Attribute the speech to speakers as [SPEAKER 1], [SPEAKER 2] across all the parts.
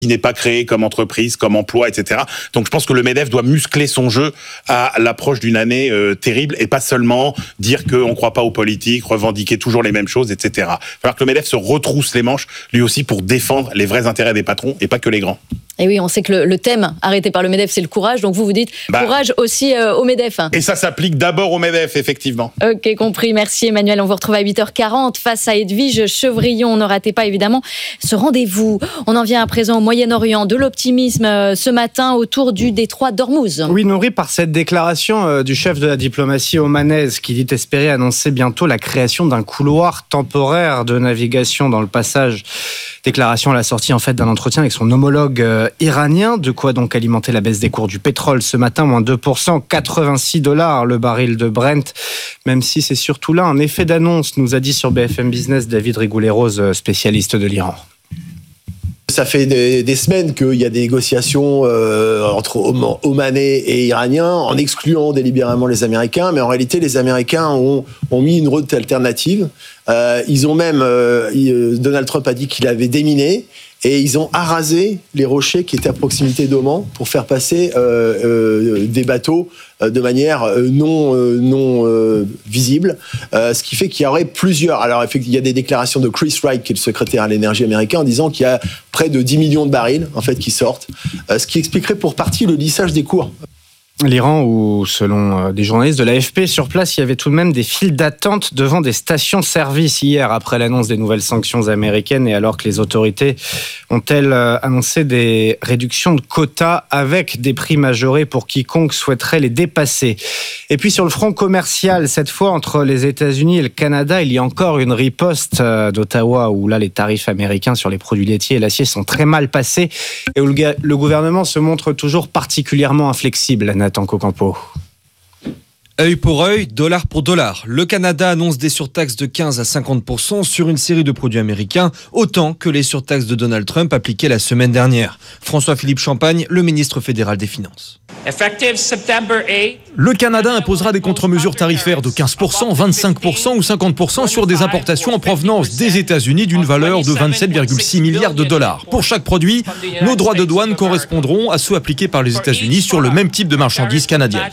[SPEAKER 1] n'est pas créé comme entreprise, comme emploi, etc. Donc je pense que le MEDEF doit muscler son jeu à l'approche d'une année terrible et pas seulement dire qu'on ne croit pas aux politiques, revendiquer toujours les mêmes choses, etc. Il va falloir que le MEDEF se retrousse les manches, lui aussi, pour défendre les vrais intérêts des patrons et pas que les grands.
[SPEAKER 2] Et oui, on sait que le thème arrêté par le MEDEF, c'est le courage. Donc vous dites courage aussi au MEDEF.
[SPEAKER 1] Et ça s'applique d'abord au MEDEF, effectivement.
[SPEAKER 2] Ok, compris. Merci Emmanuel. On vous retrouve à 8h40 face à Edwige Chevrillon. Ne ratez pas évidemment ce rendez-vous. On en vient à présent au Moyen-Orient. De l'optimisme ce matin autour du détroit d'Ormuz.
[SPEAKER 3] Oui, nourri par cette déclaration du chef de la diplomatie omanaise qui dit espérer annoncer bientôt la création d'un couloir temporaire de navigation dans le passage. Déclaration à la sortie en fait d'un entretien avec son homologue iranien. De quoi donc alimenter la baisse des cours du pétrole ce matin, moins 2%, $86 le baril de Brent. Même si c'est surtout là un effet d'annonce, nous a dit sur BFM Business David Rigoulet-Rose, spécialiste de l'Iran.
[SPEAKER 4] Ça fait des semaines qu'il y a des négociations entre Omanais et Iraniens, en excluant délibérément les Américains. Mais en réalité, les Américains ont mis une route alternative. Ils ont même, Donald Trump a dit qu'il avait déminé, et ils ont arasé les rochers qui étaient à proximité d'Oman pour faire passer des bateaux de manière non visible. Ce qui fait qu'il y aurait plusieurs... Alors, il y a des déclarations de Chris Wright, qui est le secrétaire à l'énergie américain, en disant qu'il y a près de 10 millions de barils en fait, qui sortent, ce qui expliquerait pour partie le lissage des cours.
[SPEAKER 3] L'Iran, où selon des journalistes de l'AFP sur place, il y avait tout de même des files d'attente devant des stations-service hier après l'annonce des nouvelles sanctions américaines et alors que les autorités ont-elles annoncé des réductions de quotas avec des prix majorés pour quiconque souhaiterait les dépasser. Et puis sur le front commercial, cette fois entre les États-Unis et le Canada, il y a encore une riposte d'Ottawa où là les tarifs américains sur les produits laitiers et l'acier sont très mal passés et où le gouvernement se montre toujours particulièrement inflexible. Nathan Cocampo.
[SPEAKER 5] Œil pour œil, dollar pour dollar. Le Canada annonce des surtaxes de 15 à 50% sur une série de produits américains, autant que les surtaxes de Donald Trump appliquées la semaine dernière. François-Philippe Champagne, le ministre fédéral des Finances.
[SPEAKER 6] Le Canada imposera des contre-mesures tarifaires de 15%, 25% ou 50% sur des importations en provenance des États-Unis d'une valeur de 27,6 milliards de dollars. Pour chaque produit, nos droits de douane correspondront à ceux appliqués par les États-Unis sur le même type de marchandises canadiennes.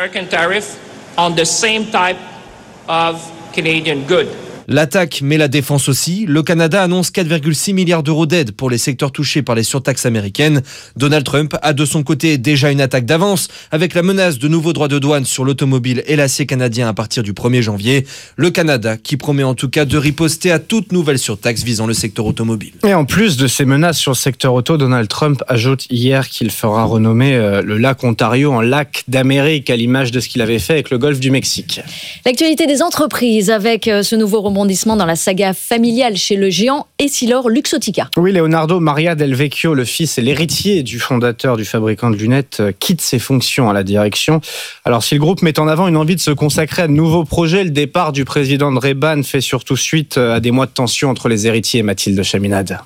[SPEAKER 5] L'attaque, mais la défense aussi. Le Canada annonce 4,6 milliards d'euros d'aide pour les secteurs touchés par les surtaxes américaines. Donald Trump a de son côté déjà une attaque d'avance avec la menace de nouveaux droits de douane sur l'automobile et l'acier canadien à partir du 1er janvier. Le Canada qui promet en tout cas de riposter à toute nouvelle surtaxe visant le secteur automobile.
[SPEAKER 3] Et en plus de ces menaces sur le secteur auto, Donald Trump ajoute hier qu'il fera renommer le lac Ontario en lac d'Amérique à l'image de ce qu'il avait fait avec le golfe du Mexique.
[SPEAKER 2] L'actualité des entreprises avec ce nouveau rebondissement dans la saga familiale chez le géant EssilorLuxottica.
[SPEAKER 3] Oui, Leonardo Maria Del Vecchio, le fils et l'héritier du fondateur du fabricant de lunettes, quitte ses fonctions à la direction. Alors si le groupe met en avant une envie de se consacrer à de nouveaux projets, le départ du président de Ray-Ban fait surtout suite à des mois de tension entre les héritiers. Mathilde Chaminade.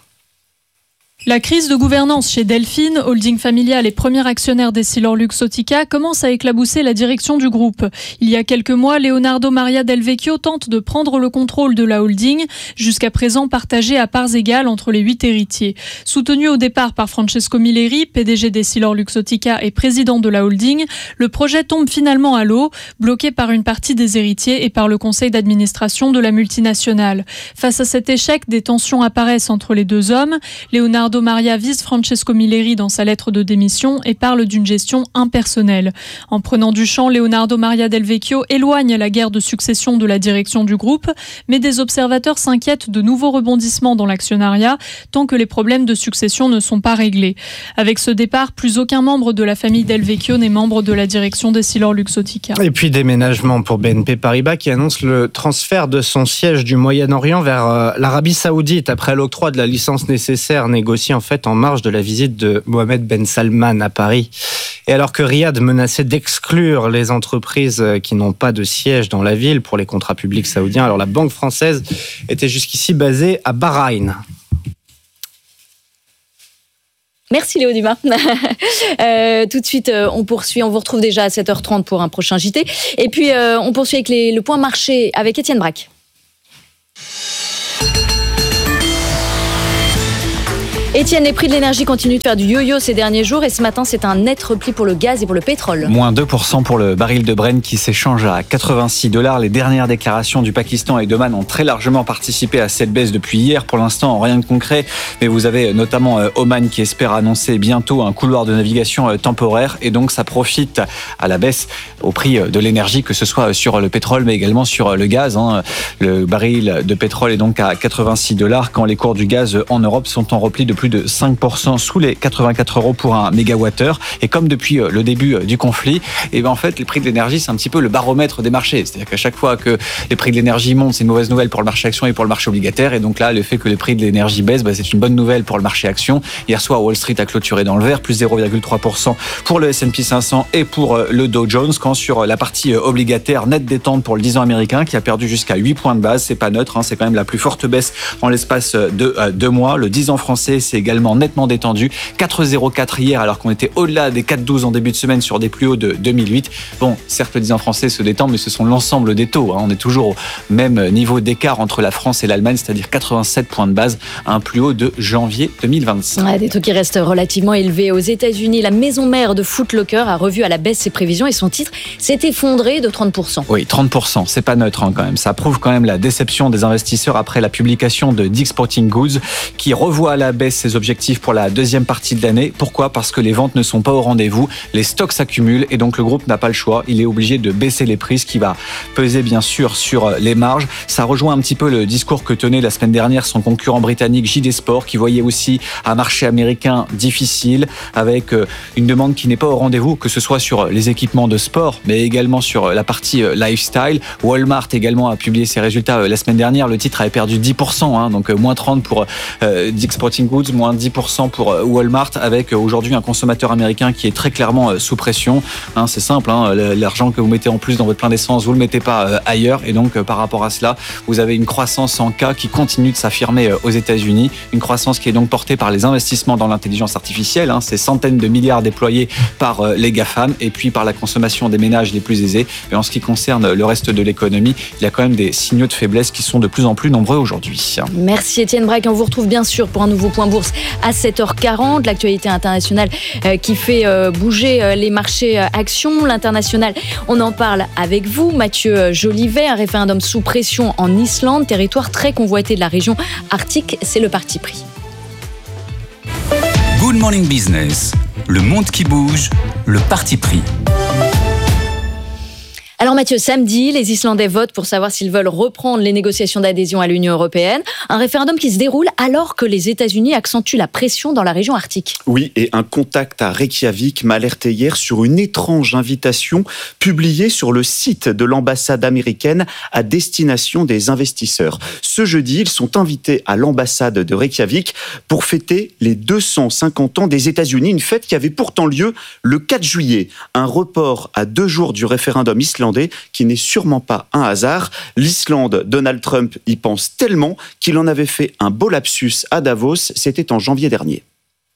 [SPEAKER 7] La crise de gouvernance chez Delphine, holding familial et premier actionnaire d'EssilorLuxottica, commence à éclabousser la direction du groupe. Il y a quelques mois, Leonardo Maria Del Vecchio tente de prendre le contrôle de la holding, jusqu'à présent partagée à parts égales entre les 8 héritiers. Soutenu au départ par Francesco Milleri, PDG d'EssilorLuxottica et président de la holding, le projet tombe finalement à l'eau, bloqué par une partie des héritiers et par le conseil d'administration de la multinationale. Face à cet échec, des tensions apparaissent entre les deux hommes. Leonardo Maria vise Francesco Milleri dans sa lettre de démission et parle d'une gestion impersonnelle. En prenant du champ, Leonardo Maria Del Vecchio éloigne la guerre de succession de la direction du groupe, mais des observateurs s'inquiètent de nouveaux rebondissements dans l'actionnariat tant que les problèmes de succession ne sont pas réglés. Avec ce départ, plus aucun membre de la famille Del Vecchio n'est membre de la direction d'EssilorLuxottica.
[SPEAKER 3] Et puis déménagement pour BNP Paribas qui annonce le transfert de son siège du Moyen-Orient vers l'Arabie Saoudite après l'octroi de la licence nécessaire négociée en fait en marge de la visite de Mohamed Ben Salman à Paris. Et alors que Riyad menaçait d'exclure les entreprises qui n'ont pas de siège dans la ville pour les contrats publics saoudiens, alors la banque française était jusqu'ici basée à Bahreïn.
[SPEAKER 2] Merci Léo Dumas. Tout de suite, on poursuit. On vous retrouve déjà à 7h30 pour un prochain JT. Et puis, on poursuit avec le point marché avec Étienne Braque. Étienne, les prix de l'énergie continuent de faire du yo-yo ces derniers jours et ce matin, c'est un net repli pour le gaz et pour le pétrole.
[SPEAKER 8] Moins 2% pour le baril de Brent qui s'échange à $86. Les dernières déclarations du Pakistan et d'Oman ont très largement participé à cette baisse depuis hier. Pour l'instant, rien de concret, mais vous avez notamment Oman qui espère annoncer bientôt un couloir de navigation temporaire et donc ça profite à la baisse au prix de l'énergie, que ce soit sur le pétrole mais également sur le gaz. Le baril de pétrole est donc à $86 quand les cours du gaz en Europe sont en repli de plus de 5% sous les 84 € pour un mégawattheure. Et comme depuis le début du conflit, en fait, les prix de l'énergie, c'est un petit peu le baromètre des marchés. C'est-à-dire qu'à chaque fois que les prix de l'énergie montent, c'est une mauvaise nouvelle pour le marché action et pour le marché obligataire. Et donc là, le fait que les prix de l'énergie baissent, c'est une bonne nouvelle pour le marché action. Hier soir, Wall Street a clôturé dans le vert, plus 0,3% pour le S&P 500 et pour le Dow Jones. Quand sur la partie obligataire, nette détente pour le 10 ans américain qui a perdu jusqu'à 8 points de base. C'est pas neutre, c'est quand même la plus forte baisse en l'espace de 2 mois. Le 10 ans français, c'est également nettement détendu. 4,04 hier alors qu'on était au-delà des 4,12 en début de semaine sur des plus hauts de 2008. Bon, certes, le 10 ans français se détend, mais ce sont l'ensemble des taux. On est toujours au même niveau d'écart entre la France et l'Allemagne, c'est-à-dire 87 points de base, un plus haut de janvier 2025.
[SPEAKER 2] Ouais, des taux qui restent relativement élevés. Aux États-Unis, la maison mère de Foot Locker a revu à la baisse ses prévisions et son titre s'est effondré de 30%.
[SPEAKER 8] Oui, 30%, c'est pas neutre quand même. Ça prouve quand même la déception des investisseurs après la publication de Dick's Sporting Goods qui revoit à la baisse ses objectifs pour la deuxième partie de l'année. Pourquoi ? Parce que les ventes ne sont pas au rendez-vous, les stocks s'accumulent et donc le groupe n'a pas le choix. Il est obligé de baisser les prix, ce qui va peser bien sûr sur les marges. Ça rejoint un petit peu le discours que tenait la semaine dernière son concurrent britannique JD Sport, qui voyait aussi un marché américain difficile avec une demande qui n'est pas au rendez-vous, que ce soit sur les équipements de sport, mais également sur la partie lifestyle. Walmart également a publié ses résultats la semaine dernière. Le titre avait perdu 10%, donc moins 30 pour Dick's Sporting Goods, moins 10% pour Walmart, avec aujourd'hui un consommateur américain qui est très clairement sous pression. C'est simple, l'argent que vous mettez en plus dans votre plein d'essence, vous le mettez pas ailleurs. Et donc par rapport à cela, vous avez une croissance en K qui continue de s'affirmer aux États-Unis. Une croissance qui est donc portée par les investissements dans l'intelligence artificielle, ces centaines de milliards déployés par les GAFAM et puis par la consommation des ménages les plus aisés. Et en ce qui concerne le reste de l'économie, il y a quand même des signaux de faiblesse qui sont de plus en plus nombreux aujourd'hui.
[SPEAKER 2] Merci Étienne Braque. On vous retrouve bien sûr pour un nouveau point bourse à 7h40. L'actualité internationale qui fait bouger les marchés actions. L'international, on en parle avec vous. Mathieu Jolivet, un référendum sous pression en Islande, territoire très convoité de la région arctique. C'est le parti pris.
[SPEAKER 9] Good Morning Business, le monde qui bouge, le parti pris.
[SPEAKER 2] Alors Mathieu, samedi, les Islandais votent pour savoir s'ils veulent reprendre les négociations d'adhésion à l'Union européenne. Un référendum qui se déroule alors que les États-Unis accentuent la pression dans la région arctique.
[SPEAKER 10] Oui, et un contact à Reykjavik m'a alerté hier sur une étrange invitation publiée sur le site de l'ambassade américaine à destination des investisseurs. Ce jeudi, ils sont invités à l'ambassade de Reykjavik pour fêter les 250 ans des États-Unis, une fête qui avait pourtant lieu le 4 juillet. Un report à 2 jours du référendum islandais qui n'est sûrement pas un hasard. L'Islande, Donald Trump y pense tellement qu'il en avait fait un beau lapsus à Davos, c'était en janvier dernier.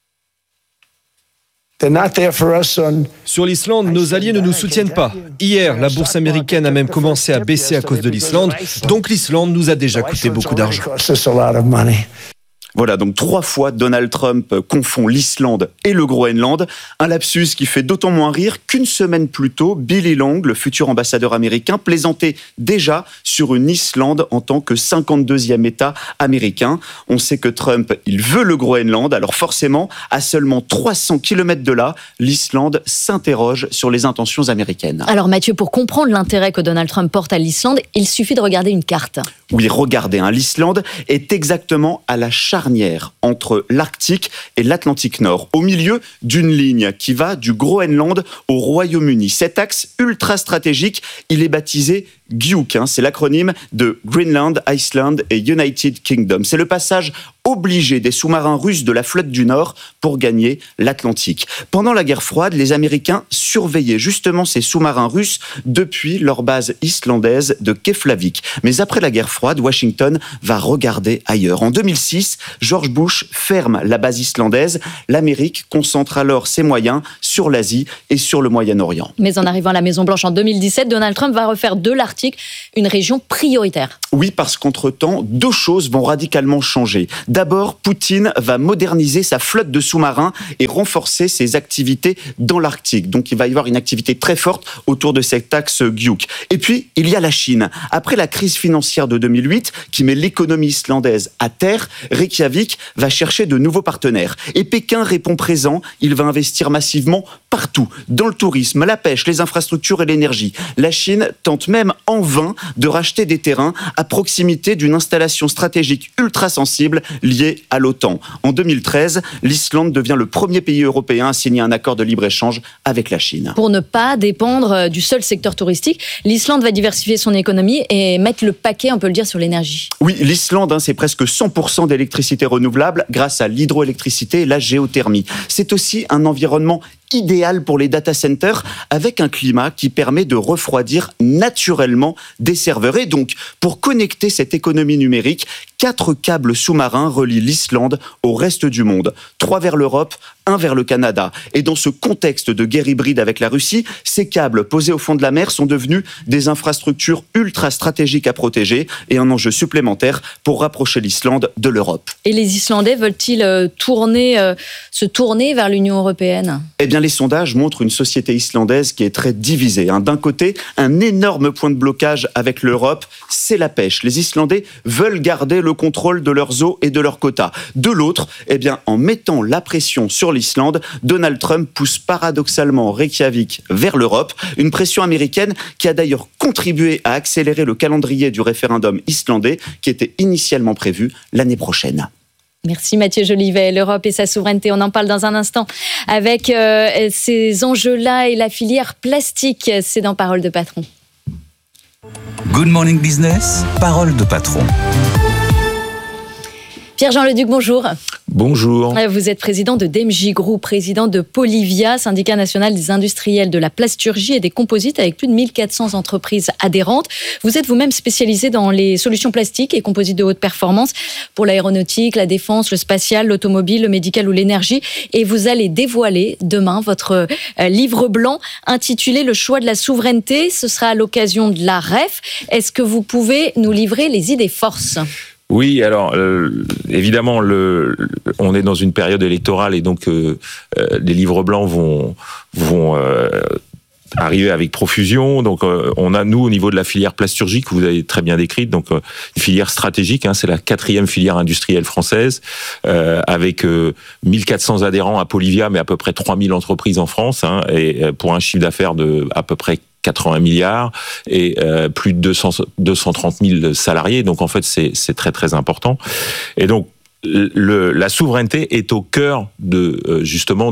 [SPEAKER 5] Sur l'Islande, nos alliés ne nous soutiennent pas. Hier, la bourse américaine a même commencé à baisser à cause de l'Islande, donc l'Islande nous a déjà coûté beaucoup d'argent.
[SPEAKER 10] Voilà, donc 3 fois Donald Trump confond l'Islande et le Groenland. Un lapsus qui fait d'autant moins rire qu'une semaine plus tôt, Billy Long, le futur ambassadeur américain, plaisantait déjà sur une Islande en tant que 52e État américain. On sait que Trump, il veut le Groenland, alors forcément, à seulement 300 km de là, l'Islande s'interroge sur les intentions américaines.
[SPEAKER 2] Alors Mathieu, pour comprendre l'intérêt que Donald Trump porte à l'Islande, il suffit de regarder une carte.
[SPEAKER 10] Oui, regardez, l'Islande est exactement à la charnière entre l'Arctique et l'Atlantique Nord, au milieu d'une ligne qui va du Groenland au Royaume-Uni. Cet axe ultra stratégique, il est baptisé GIUK, c'est l'acronyme de Greenland, Iceland et United Kingdom. C'est le passage obligé des sous-marins russes de la flotte du Nord pour gagner l'Atlantique. Pendant la guerre froide, les Américains surveillaient justement ces sous-marins russes depuis leur base islandaise de Keflavik. Mais après la guerre froide, Washington va regarder ailleurs. En 2006, George Bush ferme la base islandaise. L'Amérique concentre alors ses moyens sur l'Asie et sur le Moyen-Orient.
[SPEAKER 2] Mais en arrivant à la Maison-Blanche en 2017, Donald Trump va refaire de l'Arctique l'Arctique une région prioritaire.
[SPEAKER 10] Oui, parce qu'entre-temps, 2 choses vont radicalement changer. D'abord, Poutine va moderniser sa flotte de sous-marins et renforcer ses activités dans l'Arctique. Donc il va y avoir une activité très forte autour de cet axe Gyuk. Et puis, il y a la Chine. Après la crise financière de 2008, qui met l'économie islandaise à terre, Reykjavik va chercher de nouveaux partenaires. Et Pékin répond présent, il va investir massivement partout, dans le tourisme, la pêche, les infrastructures et l'énergie. La Chine tente même en vain de racheter des terrains à proximité d'une installation stratégique ultra sensible liée à l'OTAN. En 2013, l'Islande devient le premier pays européen à signer un accord de libre-échange avec la Chine.
[SPEAKER 2] Pour ne pas dépendre du seul secteur touristique, l'Islande va diversifier son économie et mettre le paquet, on peut le dire, sur l'énergie.
[SPEAKER 10] Oui, l'Islande, c'est presque 100% d'électricité renouvelable grâce à l'hydroélectricité et la géothermie. C'est aussi un environnement idéal pour les data centers avec un climat qui permet de refroidir naturellement des serveurs. Et donc, pour connecter cette économie numérique, 4 câbles sous-marins relient l'Islande au reste du monde. 3 vers l'Europe, 1 vers le Canada. Et dans ce contexte de guerre hybride avec la Russie, ces câbles posés au fond de la mer sont devenus des infrastructures ultra stratégiques à protéger et un enjeu supplémentaire pour rapprocher l'Islande de l'Europe.
[SPEAKER 2] Et les Islandais veulent-ils se tourner vers l'Union européenne ?
[SPEAKER 10] Eh bien, les sondages montrent une société islandaise qui est très divisée. D'un côté, un énorme point de blocage avec l'Europe, c'est la pêche. Les Islandais veulent garder le contrôle de leurs eaux et de leurs quotas. De l'autre, eh bien, en mettant la pression sur l'Islande, Donald Trump pousse paradoxalement Reykjavik vers l'Europe. Une pression américaine qui a d'ailleurs contribué à accélérer le calendrier du référendum islandais qui était initialement prévu l'année prochaine.
[SPEAKER 2] Merci Mathieu Jolivet. L'Europe et sa souveraineté, on en parle dans un instant avec ces enjeux-là et la filière plastique. C'est dans Parole de Patron.
[SPEAKER 9] Good Morning Business, Parole de Patron.
[SPEAKER 2] Pierre-Jean Leduc, bonjour.
[SPEAKER 11] Bonjour.
[SPEAKER 2] Vous êtes président de DEMJ Group, président de Polivia, syndicat national des industriels de la plasturgie et des composites avec plus de 1400 entreprises adhérentes. Vous êtes vous-même spécialisé dans les solutions plastiques et composites de haute performance pour l'aéronautique, la défense, le spatial, l'automobile, le médical ou l'énergie. Et vous allez dévoiler demain votre livre blanc intitulé « Le choix de la souveraineté ». Ce sera à l'occasion de la REF. Est-ce que vous pouvez nous livrer les idées forces ?
[SPEAKER 11] Oui, alors évidemment, on est dans une période électorale et donc les livres blancs vont arriver avec profusion. Donc on a, nous, au niveau de la filière plasturgie que vous avez très bien décrite, donc une filière stratégique, c'est la 4e filière industrielle française, avec 1400 adhérents à Polivia, mais à peu près 3000 entreprises en France, et pour un chiffre d'affaires de à peu près 80 milliards et plus de 230 000 salariés. Donc en fait, c'est très très important. Et donc la souveraineté est au cœur justement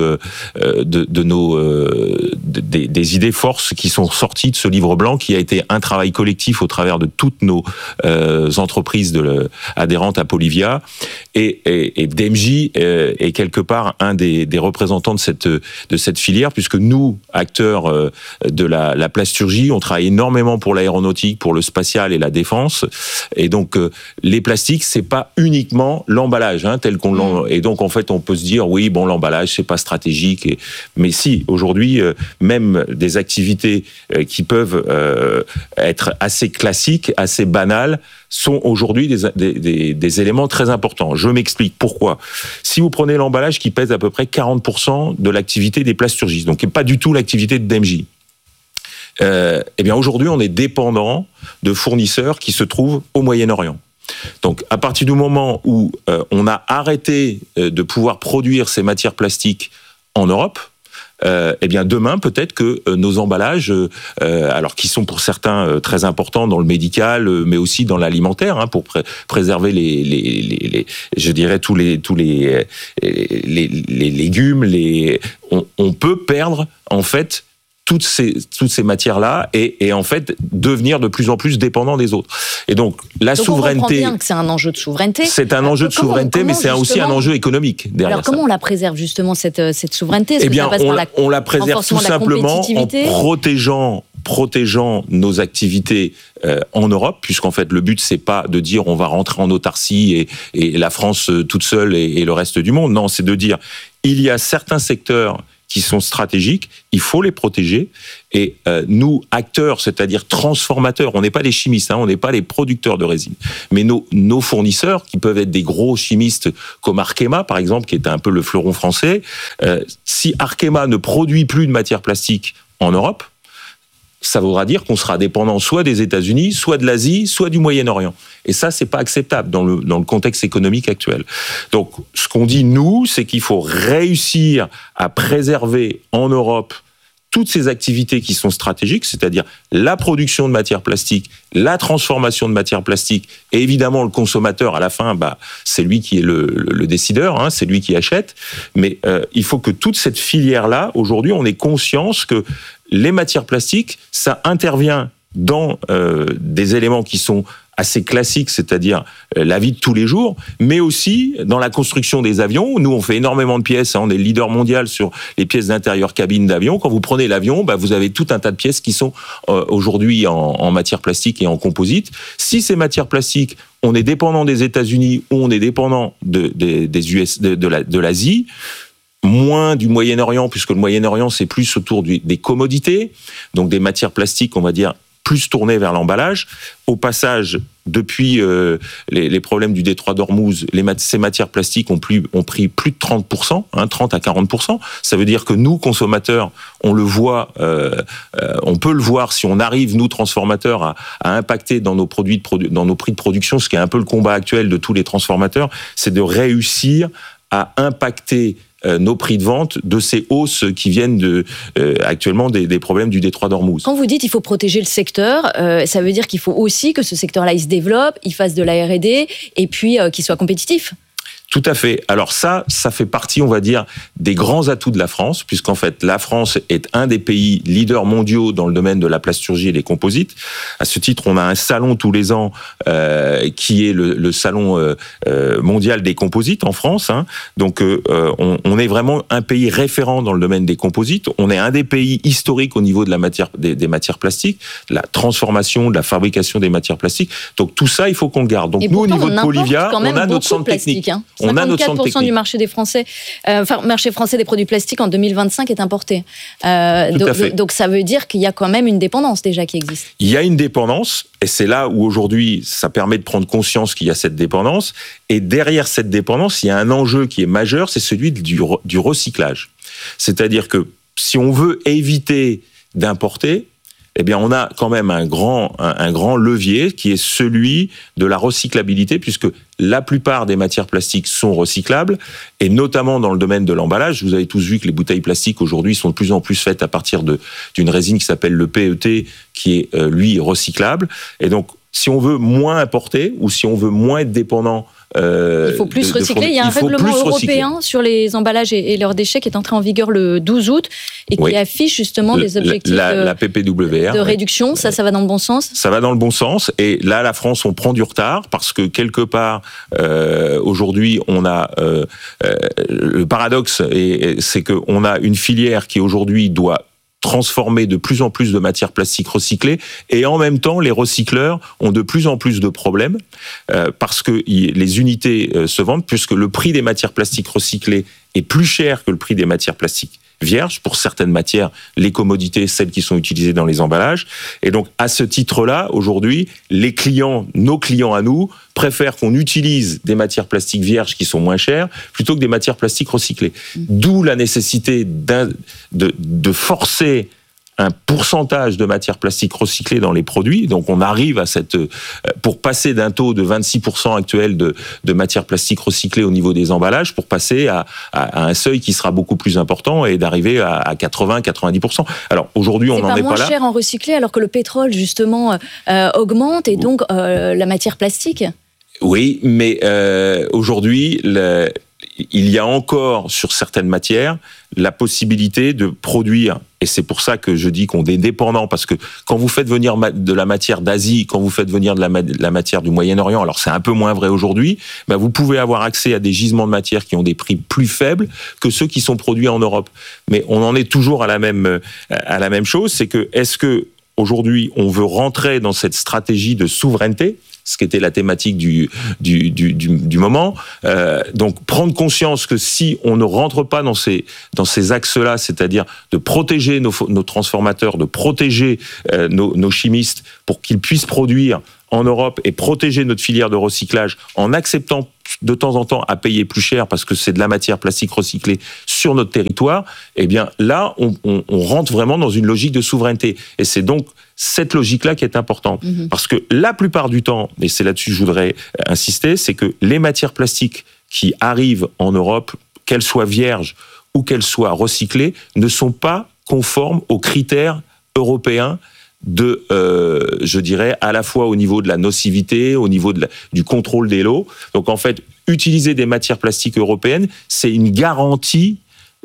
[SPEAKER 11] des idées forces qui sont sorties de ce livre blanc, qui a été un travail collectif au travers de toutes nos entreprises adhérentes à Polivia, et DEMJ est quelque part un des représentants de cette filière, puisque nous, acteurs de la plasturgie, on travaille énormément pour l'aéronautique, pour le spatial et la défense, et donc les plastiques, c'est pas uniquement l'emballage, tel qu'on l'en... Et donc en fait on peut se dire oui, bon, l'emballage c'est pas stratégique, mais si, aujourd'hui même des activités qui peuvent être assez classiques, assez banales, sont aujourd'hui des éléments très importants. Je m'explique pourquoi. Si vous prenez l'emballage qui pèse à peu près 40% de l'activité des plasturgistes, donc qui n'est pas du tout l'activité de DEMJ, eh bien aujourd'hui on est dépendant de fournisseurs qui se trouvent au Moyen-Orient. Donc, à partir du moment où on a arrêté de pouvoir produire ces matières plastiques en Europe, eh bien demain peut-être que nos emballages, alors qui sont pour certains très importants dans le médical, mais aussi dans l'alimentaire, pour préserver je dirais tous les légumes, on peut perdre en fait toutes ces matières-là et en fait devenir de plus en plus dépendant des autres. Et donc la souveraineté... On comprend
[SPEAKER 2] bien que c'est un enjeu de souveraineté.
[SPEAKER 11] C'est un enjeu de souveraineté, mais c'est aussi un enjeu économique derrière.
[SPEAKER 2] Alors comment on la préserve justement cette souveraineté ?
[SPEAKER 11] Eh bien, on la préserve tout simplement en protégeant nos activités en Europe, puisqu'en fait le but c'est pas de dire on va rentrer en autarcie et la France toute seule et le reste du monde. Non, c'est de dire il y a certains secteurs qui sont stratégiques, il faut les protéger. Et nous, acteurs, c'est-à-dire transformateurs, on n'est pas les chimistes, on n'est pas les producteurs de résine, mais nos fournisseurs, qui peuvent être des gros chimistes comme Arkema, par exemple, qui est un peu le fleuron français, si Arkema ne produit plus de matières plastiques en Europe, ça voudra dire qu'on sera dépendant soit des États-Unis, soit de l'Asie, soit du Moyen-Orient. Et ça, c'est pas acceptable dans le contexte économique actuel. Donc, ce qu'on dit, nous, c'est qu'il faut réussir à préserver en Europe toutes ces activités qui sont stratégiques, c'est-à-dire la production de matières plastiques, la transformation de matières plastiques, et évidemment le consommateur, à la fin, c'est lui qui est le décideur, c'est lui qui achète. Mais il faut que toute cette filière-là, aujourd'hui, on ait conscience que les matières plastiques, ça intervient dans des éléments qui sont assez classiques, c'est-à-dire la vie de tous les jours, mais aussi dans la construction des avions. Nous, on fait énormément de pièces, on est le leader mondial sur les pièces d'intérieur cabine d'avion. Quand vous prenez l'avion, vous avez tout un tas de pièces qui sont aujourd'hui en matière plastique et en composite. Si ces matières plastiques, on est dépendant des États-Unis ou on est dépendant de l'Asie, moins du Moyen-Orient, puisque le Moyen-Orient, c'est plus autour des commodités, donc des matières plastiques, on va dire, plus tournées vers l'emballage. Au passage, depuis les problèmes du détroit d'Ormuz, ces matières plastiques ont pris plus de 30%, 30 à 40%. Ça veut dire que nous, consommateurs, on le voit, on peut le voir si on arrive, nous, transformateurs, à impacter dans nos produits, dans nos prix de production, ce qui est un peu le combat actuel de tous les transformateurs, c'est de réussir à impacter nos prix de vente de ces hausses qui viennent actuellement des problèmes du détroit d'Ormuz.
[SPEAKER 2] Quand vous dites qu'il faut protéger le secteur, ça veut dire qu'il faut aussi que ce secteur-là, il se développe, il fasse de la R&D et puis qu'il soit compétitif.
[SPEAKER 11] Tout à fait. Alors ça fait partie, on va dire, des grands atouts de la France, puisqu'en fait, la France est un des pays leaders mondiaux dans le domaine de la plasturgie et des composites. À ce titre, on a un salon tous les ans qui est le salon mondial des composites en France. Donc, on est vraiment un pays référent dans le domaine des composites. On est un des pays historiques au niveau de la matière, des matières plastiques, de la transformation, de la fabrication des matières plastiques. Donc, tout ça, il faut qu'on le garde. Donc, nous, au niveau de Polyvia, on a notre centre technique.
[SPEAKER 2] 54% du marché des Français, marché français des produits plastiques en 2025 est importé. Donc ça veut dire qu'il y a quand même une dépendance déjà qui existe.
[SPEAKER 11] Il y a une dépendance, et c'est là où aujourd'hui ça permet de prendre conscience qu'il y a cette dépendance. Et derrière cette dépendance, il y a un enjeu qui est majeur, c'est celui du recyclage. C'est-à-dire que si on veut éviter d'importer, eh bien, on a quand même un grand levier qui est celui de la recyclabilité, puisque la plupart des matières plastiques sont recyclables, et notamment dans le domaine de l'emballage. Vous avez tous vu que les bouteilles plastiques aujourd'hui sont de plus en plus faites à partir d'une résine qui s'appelle le PET, qui est lui recyclable. Et donc, si on veut moins importer ou si on veut moins être dépendant,
[SPEAKER 2] il faut plus recycler. Il y a un règlement européen sur les emballages et leurs déchets qui est entré en vigueur le 12 août et qui affiche justement des objectifs
[SPEAKER 11] la PPWR,
[SPEAKER 2] de réduction. Ça va dans le bon sens. Ça
[SPEAKER 11] va dans le bon sens. Et là, la France, on prend du retard parce que quelque part, aujourd'hui, on a le paradoxe, c'est qu'on a une filière qui aujourd'hui doit transformer de plus en plus de matières plastiques recyclées, et en même temps, les recycleurs ont de plus en plus de problèmes parce que les unités se vendent, puisque le prix des matières plastiques recyclées est plus cher que le prix des matières plastiques vierges, pour certaines matières, les commodités, celles qui sont utilisées dans les emballages. Et donc, à ce titre-là, aujourd'hui, nos clients à nous, préfèrent qu'on utilise des matières plastiques vierges qui sont moins chères, plutôt que des matières plastiques recyclées. D'où la nécessité de forcer un pourcentage de matières plastiques recyclées dans les produits. Donc, on arrive à pour passer d'un taux de 26% actuel de matières plastiques recyclées au niveau des emballages, pour passer à un seuil qui sera beaucoup plus important et d'arriver à 80-90%. Alors, aujourd'hui, on n'en est pas là.
[SPEAKER 2] C'est pas moins cher en recyclé alors que le pétrole, justement, augmente et donc la matière plastique.
[SPEAKER 11] Oui, mais aujourd'hui, il y a encore, sur certaines matières, la possibilité de produire, et c'est pour ça que je dis qu'on est dépendant, parce que quand vous faites venir de la matière d'Asie, quand vous faites venir de la matière du Moyen-Orient, alors c'est un peu moins vrai aujourd'hui, mais vous pouvez avoir accès à des gisements de matière qui ont des prix plus faibles que ceux qui sont produits en Europe. Mais on en est toujours à la même chose, c'est que est-ce que aujourd'hui on veut rentrer dans cette stratégie de souveraineté, ce qui était la thématique du moment. Donc prendre conscience que si on ne rentre pas dans ces axes-là, c'est-à-dire de protéger nos transformateurs, de protéger nos chimistes pour qu'ils puissent produire en Europe et protéger notre filière de recyclage en acceptant de temps en temps à payer plus cher parce que c'est de la matière plastique recyclée sur notre territoire, eh bien là, on rentre vraiment dans une logique de souveraineté. Et c'est donc cette logique-là qui est importante. Parce que la plupart du temps, et c'est là-dessus que je voudrais insister, c'est que les matières plastiques qui arrivent en Europe, qu'elles soient vierges ou qu'elles soient recyclées, ne sont pas conformes aux critères européens je dirais, à la fois au niveau de la nocivité, au niveau du contrôle des lots. Donc en fait, utiliser des matières plastiques européennes, c'est une garantie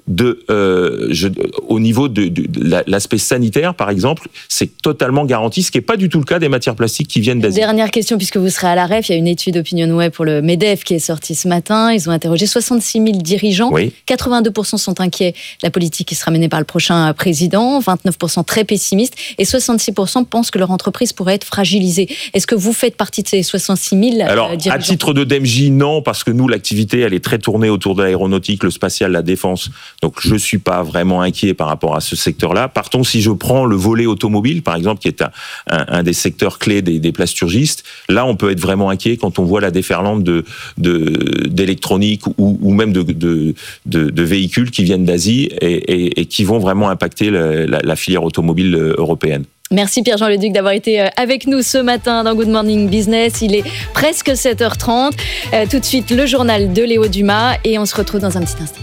[SPEAKER 11] au niveau de l'aspect sanitaire, par exemple, c'est totalement garanti, ce qui n'est pas du tout le cas des matières plastiques qui viennent d'Asie.
[SPEAKER 2] Dernière question, puisque vous serez à la REF, il y a une étude OpinionWay pour le MEDEF qui est sortie ce matin. Ils ont interrogé 66 000 dirigeants. Oui. 82% sont inquiets de la politique qui sera menée par le prochain président, 29% très pessimistes, et 66% pensent que leur entreprise pourrait être fragilisée. Est-ce que vous faites partie de ces 66 000
[SPEAKER 11] Alors,
[SPEAKER 2] dirigeants?
[SPEAKER 11] à titre de DEMJ, non, parce que nous, l'activité, elle est très tournée autour de l'aéronautique, le spatial, la défense. Donc, je ne suis pas vraiment inquiet par rapport à ce secteur-là. Partons, si je prends le volet automobile, par exemple, qui est un des secteurs clés des plasturgistes, là, on peut être vraiment inquiet quand on voit la déferlante d'électronique ou même de véhicules qui viennent d'Asie et qui vont vraiment impacter la filière automobile européenne.
[SPEAKER 2] Merci Pierre-Jean Leduc d'avoir été avec nous ce matin dans Good Morning Business. Il est presque 7h30. Tout de suite, le journal de Léo Dumas et on se retrouve dans un petit instant.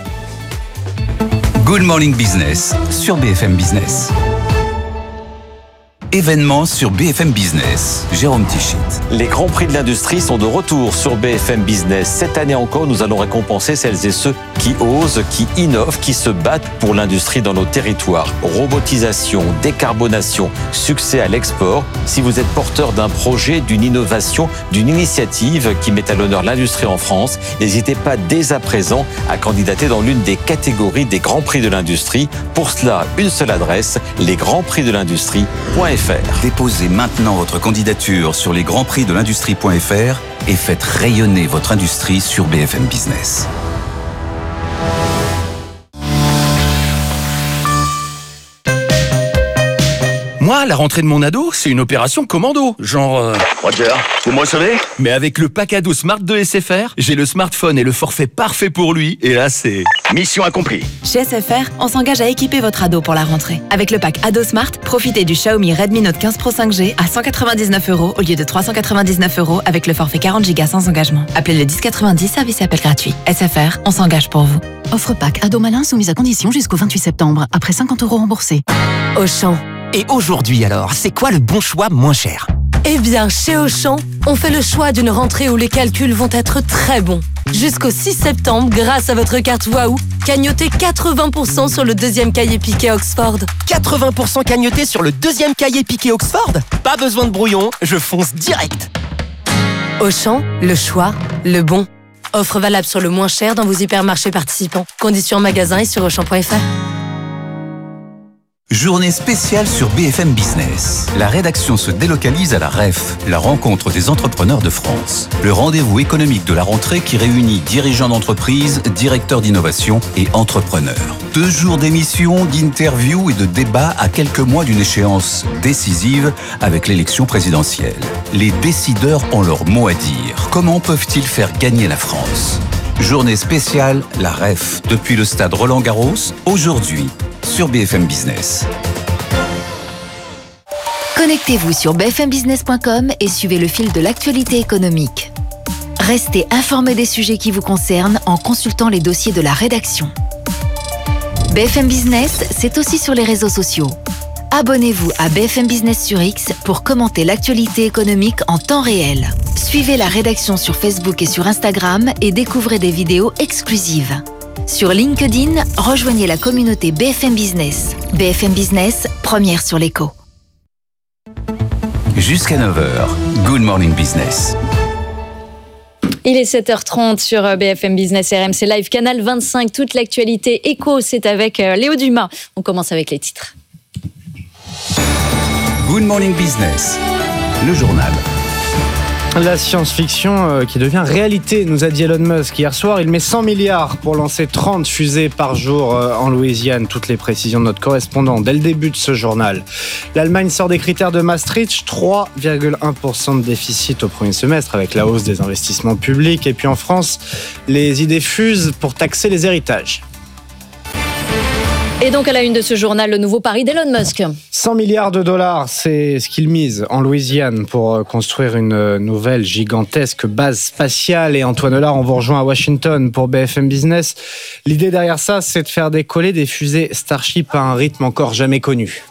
[SPEAKER 9] Good Morning Business sur BFM Business. Événements sur BFM Business. Jérôme Tichit.
[SPEAKER 12] Les grands prix de l'industrie sont de retour sur BFM Business. Cette année encore, nous allons récompenser celles et ceux qui osent, qui innovent, qui se battent pour l'industrie dans nos territoires. Robotisation, décarbonation, succès à l'export. Si vous êtes porteur d'un projet, d'une innovation, d'une initiative qui met à l'honneur l'industrie en France, n'hésitez pas dès à présent à candidater dans l'une des catégories des grands prix de l'industrie. Pour cela, une seule adresse, lesgrandsprixdelindustrie.fr.
[SPEAKER 9] Déposez maintenant votre candidature sur lesgrandsprixdelindustrie.fr et faites rayonner votre industrie sur BFM Business. Moi, la rentrée de mon ado, c'est une opération commando. Genre...
[SPEAKER 13] Roger, vous me recevez?
[SPEAKER 9] Mais avec le pack ado Smart de SFR, j'ai le smartphone et le forfait parfait pour lui. Et là, c'est...
[SPEAKER 13] Mission accomplie.
[SPEAKER 14] Chez SFR, on s'engage à équiper votre ado pour la rentrée. Avec le pack ado Smart, profitez du Xiaomi Redmi Note 15 Pro 5G à 199 € au lieu de 399 € avec le forfait 40 Go sans engagement. Appelez le 1090, service et appel gratuit. SFR, on s'engage pour vous.
[SPEAKER 15] Offre pack ado malin soumise à condition jusqu'au 28 septembre, après 50 € remboursés.
[SPEAKER 14] Auchan.
[SPEAKER 16] Et aujourd'hui alors, c'est quoi le bon choix moins cher?
[SPEAKER 17] Eh bien, chez Auchan, on fait le choix d'une rentrée où les calculs vont être très bons. Jusqu'au 6 septembre, grâce à votre carte Waouh, cagnotez 80% sur le deuxième cahier piqué Oxford.
[SPEAKER 16] 80% cagnoté sur le deuxième cahier piqué Oxford? Pas besoin de brouillon, je fonce direct.
[SPEAKER 17] Auchan, le choix, le bon. Offre valable sur le moins cher dans vos hypermarchés participants. Conditions en magasin et sur auchan.fr.
[SPEAKER 9] Journée spéciale sur BFM Business. La rédaction se délocalise à la REF, la rencontre des entrepreneurs de France. Le rendez-vous économique de la rentrée qui réunit dirigeants d'entreprise, directeurs d'innovation et entrepreneurs. 2 jours d'émissions, d'interviews et de débats à quelques mois d'une échéance décisive avec l'élection présidentielle. Les décideurs ont leur mot à dire. Comment peuvent-ils faire gagner la France? Journée spéciale, la REF, depuis le stade Roland-Garros, aujourd'hui, sur BFM Business.
[SPEAKER 15] Connectez-vous sur bfmbusiness.com et suivez le fil de l'actualité économique. Restez informé des sujets qui vous concernent en consultant les dossiers de la rédaction. BFM Business, c'est aussi sur les réseaux sociaux. Abonnez-vous à BFM Business sur X pour commenter l'actualité économique en temps réel. Suivez la rédaction sur Facebook et sur Instagram et découvrez des vidéos exclusives. Sur LinkedIn, rejoignez la communauté BFM Business. BFM Business, première sur l'écho.
[SPEAKER 9] Jusqu'à 9h, Good Morning Business.
[SPEAKER 2] Il est 7h30 sur BFM Business RMC Live, Canal 25. Toute l'actualité éco, c'est avec Léo Dumas. On commence avec les titres.
[SPEAKER 9] Good Morning Business, le journal.
[SPEAKER 3] La science-fiction qui devient réalité, nous a dit Elon Musk hier soir. Il met 100 milliards pour lancer 30 fusées par jour en Louisiane. Toutes les précisions de notre correspondant dès le début de ce journal. L'Allemagne sort des critères de Maastricht, 3,1% de déficit au premier semestre avec la hausse des investissements publics. Et puis en France, les idées fusent pour taxer les héritages.
[SPEAKER 2] Et donc à la une de ce journal, le nouveau pari d'Elon Musk.
[SPEAKER 3] 100 milliards de dollars, c'est ce qu'il mise en Louisiane pour construire une nouvelle gigantesque base spatiale. Et Antoine Hollard, on vous rejoint à Washington pour BFM Business. L'idée derrière ça, c'est de faire décoller des fusées Starship à un rythme encore jamais connu.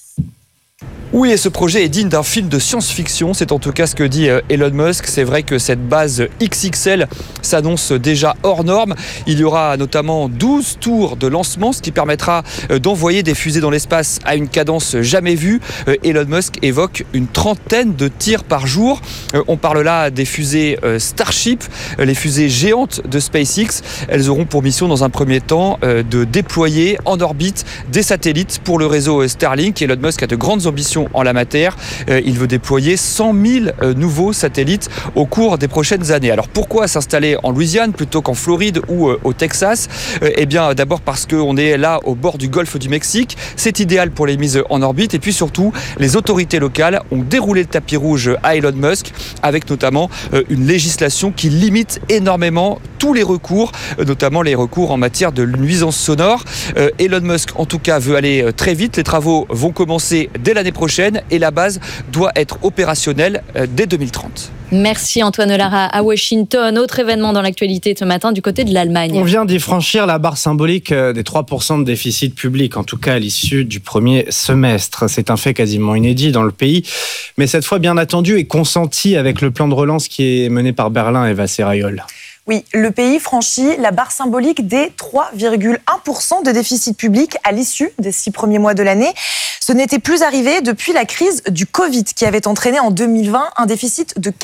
[SPEAKER 18] Oui, et ce projet est digne d'un film de science-fiction. C'est en tout cas ce que dit Elon Musk. C'est vrai que cette base XXL s'annonce déjà hors norme. Il y aura notamment 12 tours de lancement, ce qui permettra d'envoyer des fusées dans l'espace à une cadence jamais vue. Elon Musk évoque une trentaine de tirs par jour. On parle là des fusées Starship, les fusées géantes de SpaceX. Elles auront pour mission dans un premier temps de déployer en orbite des satellites pour le réseau Starlink. Elon Musk a de grandes ambitions en la matière. Il veut déployer 100 000 nouveaux satellites au cours des prochaines années. Alors pourquoi s'installer en Louisiane plutôt qu'en Floride ou au Texas ? Eh bien d'abord parce qu'on est là au bord du golfe du Mexique. C'est idéal pour les mises en orbite. Et puis surtout, les autorités locales ont déroulé le tapis rouge à Elon Musk avec notamment une législation qui limite énormément tous les recours, notamment les recours en matière de nuisances sonores. Elon Musk en tout cas veut aller très vite. Les travaux vont commencer dès l'année prochaine et la base doit être opérationnelle dès 2030.
[SPEAKER 2] Merci Antoine Hollard à Washington. Autre événement dans l'actualité ce matin du côté de l'Allemagne.
[SPEAKER 3] On vient d'y franchir la barre symbolique des 3% de déficit public, en tout cas à l'issue du premier semestre. C'est un fait quasiment inédit dans le pays, mais cette fois bien attendu et consenti avec le plan de relance qui est mené par Berlin, Eva Serrayol.
[SPEAKER 19] Oui, le pays franchit la barre symbolique des 3,1% de déficit public à l'issue des 6 premiers mois de l'année. Ce n'était plus arrivé depuis la crise du Covid qui avait entraîné en 2020 un déficit de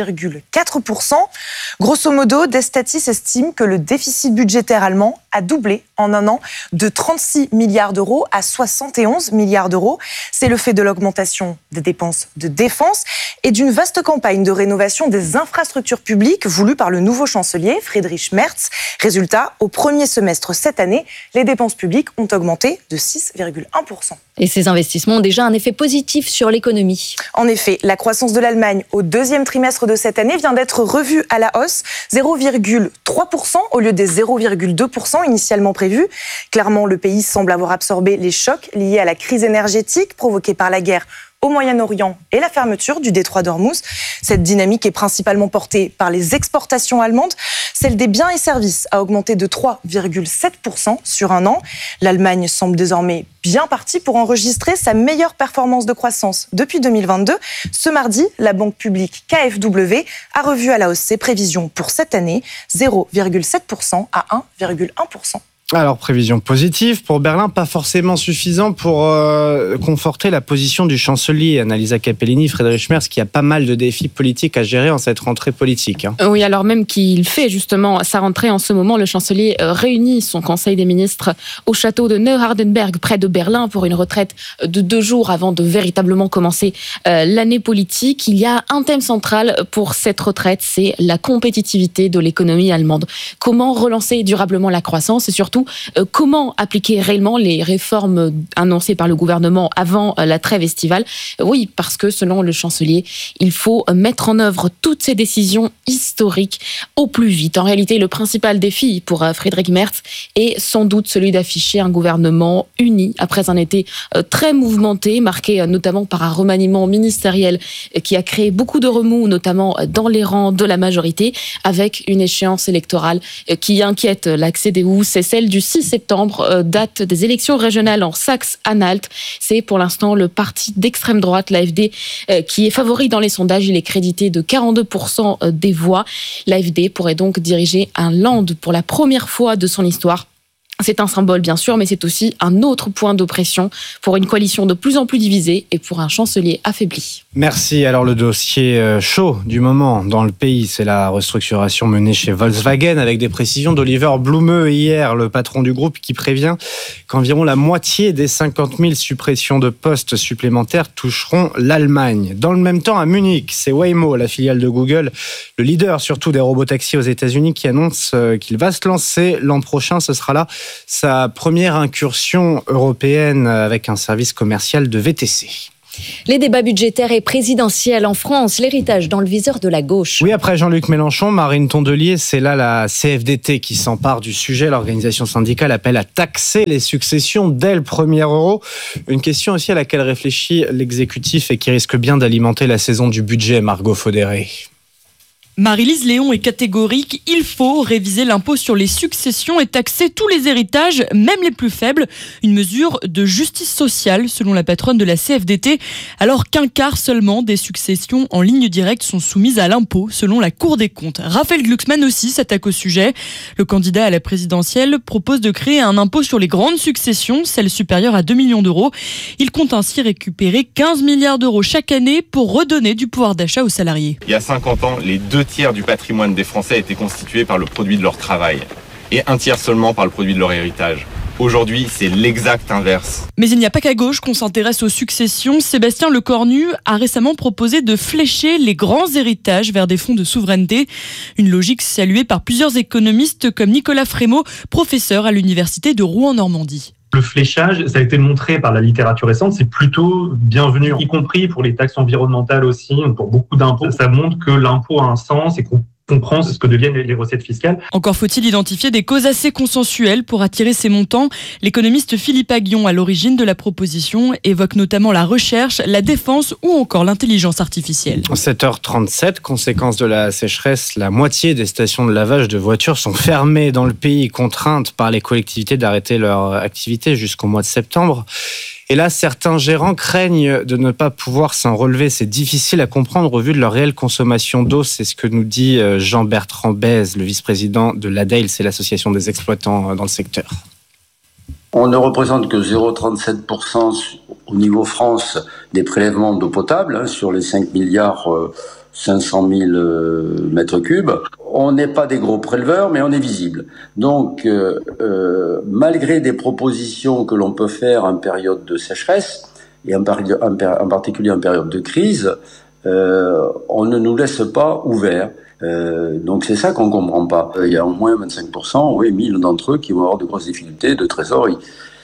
[SPEAKER 19] 4,4%. Grosso modo, Destatis estime que le déficit budgétaire allemand a doublé en un an de 36 milliards d'euros à 71 milliards d'euros. C'est le fait de l'augmentation des dépenses de défense et d'une vaste campagne de rénovation des infrastructures publiques voulue par le nouveau chancelier Friedrich Merz. Résultat, au premier semestre cette année, les dépenses publiques ont augmenté de 6,1%.
[SPEAKER 2] Et ces investissements ont déjà un effet positif sur l'économie.
[SPEAKER 19] En effet, la croissance de l'Allemagne au deuxième trimestre de cette année vient d'être revue à la hausse, 0,3% au lieu des 0,2% initialement prévus. Clairement, le pays semble avoir absorbé les chocs liés à la crise énergétique provoquée par la guerre au Moyen-Orient et la fermeture du détroit d'Ormuz. Cette dynamique est principalement portée par les exportations allemandes. Celle des biens et services a augmenté de 3,7% sur un an. L'Allemagne semble désormais bien partie pour enregistrer sa meilleure performance de croissance depuis 2022. Ce mardi, la banque publique KfW a revu à la hausse ses prévisions pour cette année, 0,7% à 1,1%.
[SPEAKER 3] Alors, prévision positive pour Berlin, pas forcément suffisant pour conforter la position du chancelier, Annalisa Capellini, Friedrich Merz, qui a pas mal de défis politiques à gérer en cette rentrée politique.
[SPEAKER 20] Oui, alors même qu'il fait justement sa rentrée en ce moment, le chancelier réunit son conseil des ministres au château de Neuhardenberg, près de Berlin, pour une retraite de 2 jours avant de véritablement commencer l'année politique. Il y a un thème central pour cette retraite, c'est la compétitivité de l'économie allemande. Comment relancer durablement la croissance et surtout comment appliquer réellement les réformes annoncées par le gouvernement avant la trêve estivale. Oui, parce que selon le chancelier, il faut mettre en œuvre toutes ces décisions historiques au plus vite. En réalité, le principal défi pour Friedrich Merz est sans doute celui d'afficher un gouvernement uni après un été très mouvementé, marqué notamment par un remaniement ministériel qui a créé beaucoup de remous, notamment dans les rangs de la majorité, avec une échéance électorale qui inquiète la CDU. C'est celle du 6 septembre, date des élections régionales en Saxe-Anhalt. C'est pour l'instant le parti d'extrême droite, l'AfD, qui est favori dans les sondages. Il est crédité de 42% des voix. L'AfD pourrait donc diriger un Land pour la première fois de son histoire. C'est un symbole, bien sûr, mais c'est aussi un autre point d'oppression pour une coalition de plus en plus divisée et pour un chancelier affaibli.
[SPEAKER 3] Merci. Alors, le dossier chaud du moment dans le pays, c'est la restructuration menée chez Volkswagen avec des précisions d'Oliver Blume hier, le patron du groupe, qui prévient qu'environ la moitié des 50 000 suppressions de postes supplémentaires toucheront l'Allemagne. Dans le même temps, à Munich, c'est Waymo, la filiale de Google, le leader surtout des robotaxis aux États-Unis, qui annonce qu'il va se lancer l'an prochain. Ce sera là sa première incursion européenne avec un service commercial de VTC.
[SPEAKER 2] Les débats budgétaires et présidentiels en France, l'héritage dans le viseur de la gauche.
[SPEAKER 3] Oui, après Jean-Luc Mélenchon, Marine Tondelier, c'est là la CFDT qui s'empare du sujet. L'organisation syndicale appelle à taxer les successions dès le 1er euro. Une question aussi à laquelle réfléchit l'exécutif et qui risque bien d'alimenter la saison du budget, Margot Faudéré.
[SPEAKER 21] Marie-Lise Léon est catégorique, il faut réviser l'impôt sur les successions et taxer tous les héritages, même les plus faibles. Une mesure de justice sociale, selon la patronne de la CFDT, alors qu'un quart seulement des successions en ligne directe sont soumises à l'impôt, selon la Cour des comptes. Raphaël Glucksmann aussi s'attaque au sujet. Le candidat à la présidentielle propose de créer un impôt sur les grandes successions, celles supérieures à 2 millions d'euros. Il compte ainsi récupérer 15 milliards d'euros chaque année pour redonner du pouvoir d'achat aux salariés.
[SPEAKER 22] Il y a 50 ans, les 2 tiers du patrimoine des Français étaient constitués par le produit de leur travail et 1 tiers seulement par le produit de leur héritage. Aujourd'hui, c'est l'exact inverse.
[SPEAKER 21] Mais il n'y a pas qu'à gauche qu'on s'intéresse aux successions. Sébastien Lecornu a récemment proposé de flécher les grands héritages vers des fonds de souveraineté. Une logique saluée par plusieurs économistes comme Nicolas Frémaux, professeur à l'université de Rouen-Normandie.
[SPEAKER 23] Le fléchage, ça a été montré par la littérature récente, c'est plutôt bienvenu, y compris pour les taxes environnementales aussi, pour beaucoup d'impôts. Ça montre que l'impôt a un sens et qu'on comprend ce que deviennent les recettes fiscales.
[SPEAKER 21] Encore faut-il identifier des causes assez consensuelles pour attirer ces montants. L'économiste Philippe Aguillon, à l'origine de la proposition, évoque notamment la recherche, la défense ou encore l'intelligence artificielle.
[SPEAKER 3] 7h37, conséquence de la sécheresse, la moitié des stations de lavage de voitures sont fermées dans le pays, contraintes par les collectivités d'arrêter leur activité jusqu'au mois de septembre. Et là, certains gérants craignent de ne pas pouvoir s'en relever. C'est difficile à comprendre au vu de leur réelle consommation d'eau. C'est ce que nous dit Jean-Bertrand Bèze, le vice-président de l'ADEIL, c'est l'association des exploitants dans le secteur.
[SPEAKER 24] On ne représente que 0,37% au niveau France des prélèvements d'eau potable sur les 5 milliards 500 000 mètres cubes. On n'est pas des gros préleveurs, mais on est visible. Donc, malgré des propositions que l'on peut faire en période de sécheresse, et en particulier en période de crise, on ne nous laisse pas ouverts. Donc c'est ça qu'on ne comprend pas. Il y a au moins 25%, oui, 1000 d'entre eux qui vont avoir de grosses difficultés de trésorerie.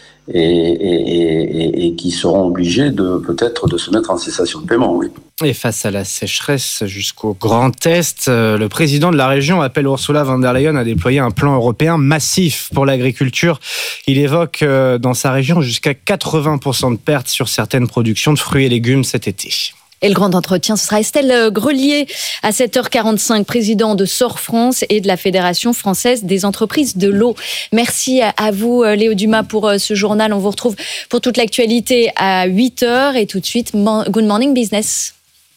[SPEAKER 24] Et qui seront obligés peut-être de se mettre en cessation de paiement, oui.
[SPEAKER 3] Et face à la sécheresse jusqu'au Grand Est, le président de la région appelle Ursula von der Leyen à déployer un plan européen massif pour l'agriculture. Il évoque dans sa région jusqu'à 80% de pertes sur certaines productions de fruits et légumes cet été.
[SPEAKER 2] Et le grand entretien, ce sera Estelle Grelier à 7h45, président de SOR France et de la Fédération française des entreprises de l'eau. Merci à vous, Léo Dumas, pour ce journal. On vous retrouve pour toute l'actualité à 8h et tout de suite, Good Morning Business.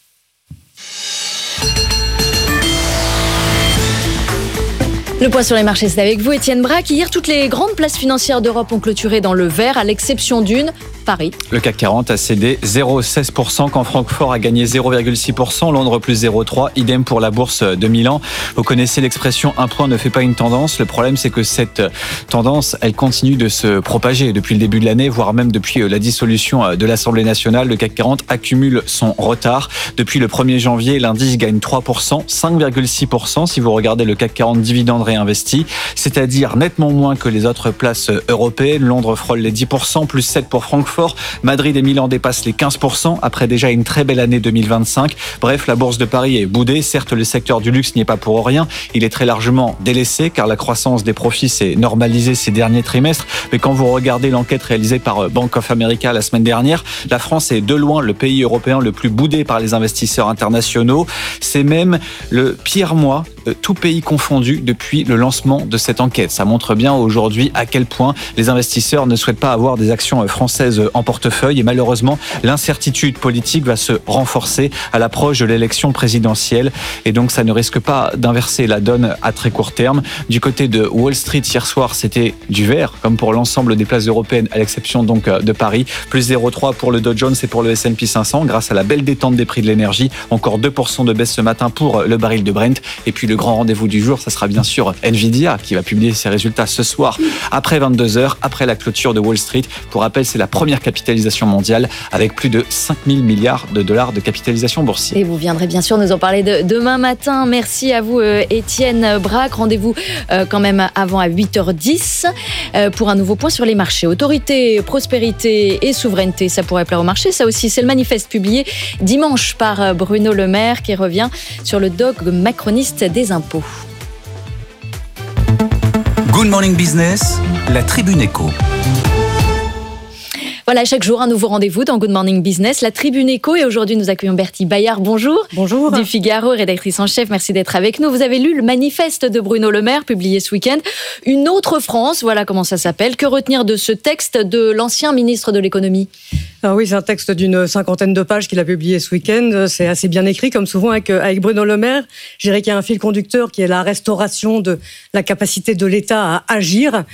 [SPEAKER 2] Le point sur les marchés, c'est avec vous, Étienne Braque. Hier, toutes les grandes places financières d'Europe ont clôturé dans le vert, à l'exception d'une, Paris.
[SPEAKER 8] Le CAC 40 a cédé 0,16% quand Francfort a gagné 0,6%, Londres plus 0,3%, idem pour la bourse de Milan. Vous connaissez l'expression « un point ne fait pas une tendance ». Le problème, c'est que cette tendance, elle continue de se propager depuis le début de l'année, voire même depuis la dissolution de l'Assemblée nationale. Le CAC 40 accumule son retard. Depuis le 1er janvier, l'indice gagne 3%, 5,6% si vous regardez le CAC 40 dividende réinvesti, c'est-à-dire nettement moins que les autres places européennes. Londres frôle les 10%, plus 7 pour Francfort. Madrid et Milan dépassent les 15% après déjà une très belle année 2025. Bref, la bourse de Paris est boudée. Certes, le secteur du luxe n'y est pas pour rien. Il est très largement délaissé car la croissance des profits s'est normalisée ces derniers trimestres. Mais quand vous regardez l'enquête réalisée par Bank of America la semaine dernière, la France est de loin le pays européen le plus boudé par les investisseurs internationaux. C'est même le pire mois, tout pays confondu, depuis depuis le lancement de cette enquête. Ça montre bien aujourd'hui à quel point les investisseurs ne souhaitent pas avoir des actions françaises en portefeuille et malheureusement l'incertitude politique va se renforcer à l'approche de l'élection présidentielle et donc ça ne risque pas d'inverser la donne à très court terme. Du côté de Wall Street hier soir, c'était du vert comme pour l'ensemble des places européennes à l'exception donc de Paris, plus 0,3 pour le Dow Jones et pour le S&P 500 grâce à la belle détente des prix de l'énergie, encore 2% de baisse ce matin pour le baril de Brent et puis le grand rendez-vous du jour, ça sera bien sûr Nvidia qui va publier ses résultats ce soir après 22h, après la clôture de Wall Street. Pour rappel, c'est la première capitalisation mondiale avec plus de 5 000 milliards de dollars de capitalisation boursière.
[SPEAKER 2] Et vous viendrez bien sûr nous en parler demain matin. Merci à vous Étienne Braque. Rendez-vous quand même avant à 8h10 pour un nouveau point sur les marchés. Autorité, prospérité et souveraineté, ça pourrait plaire au marché. Ça aussi, c'est le manifeste publié dimanche par Bruno Le Maire qui revient sur le dogme macroniste des impôts.
[SPEAKER 9] Good Morning Business, la Tribune Éco.
[SPEAKER 2] Voilà, chaque jour, un nouveau rendez-vous dans Good Morning Business, la Tribune Éco. Et aujourd'hui, nous accueillons Bertie Bayard. Bonjour.
[SPEAKER 1] Bonjour.
[SPEAKER 2] Du Figaro, rédactrice en chef. Merci d'être avec nous. Vous avez lu le manifeste de Bruno Le Maire, publié ce week-end. Une autre France, voilà comment ça s'appelle. Que retenir de ce texte de l'ancien ministre de l'économie ?
[SPEAKER 1] Ah oui, c'est un texte d'une 50aine de pages qu'il a publié ce week-end. C'est assez bien écrit, comme souvent avec Bruno Le Maire. Je dirais qu'il y a un fil conducteur qui est la restauration de la capacité de l'État à agir.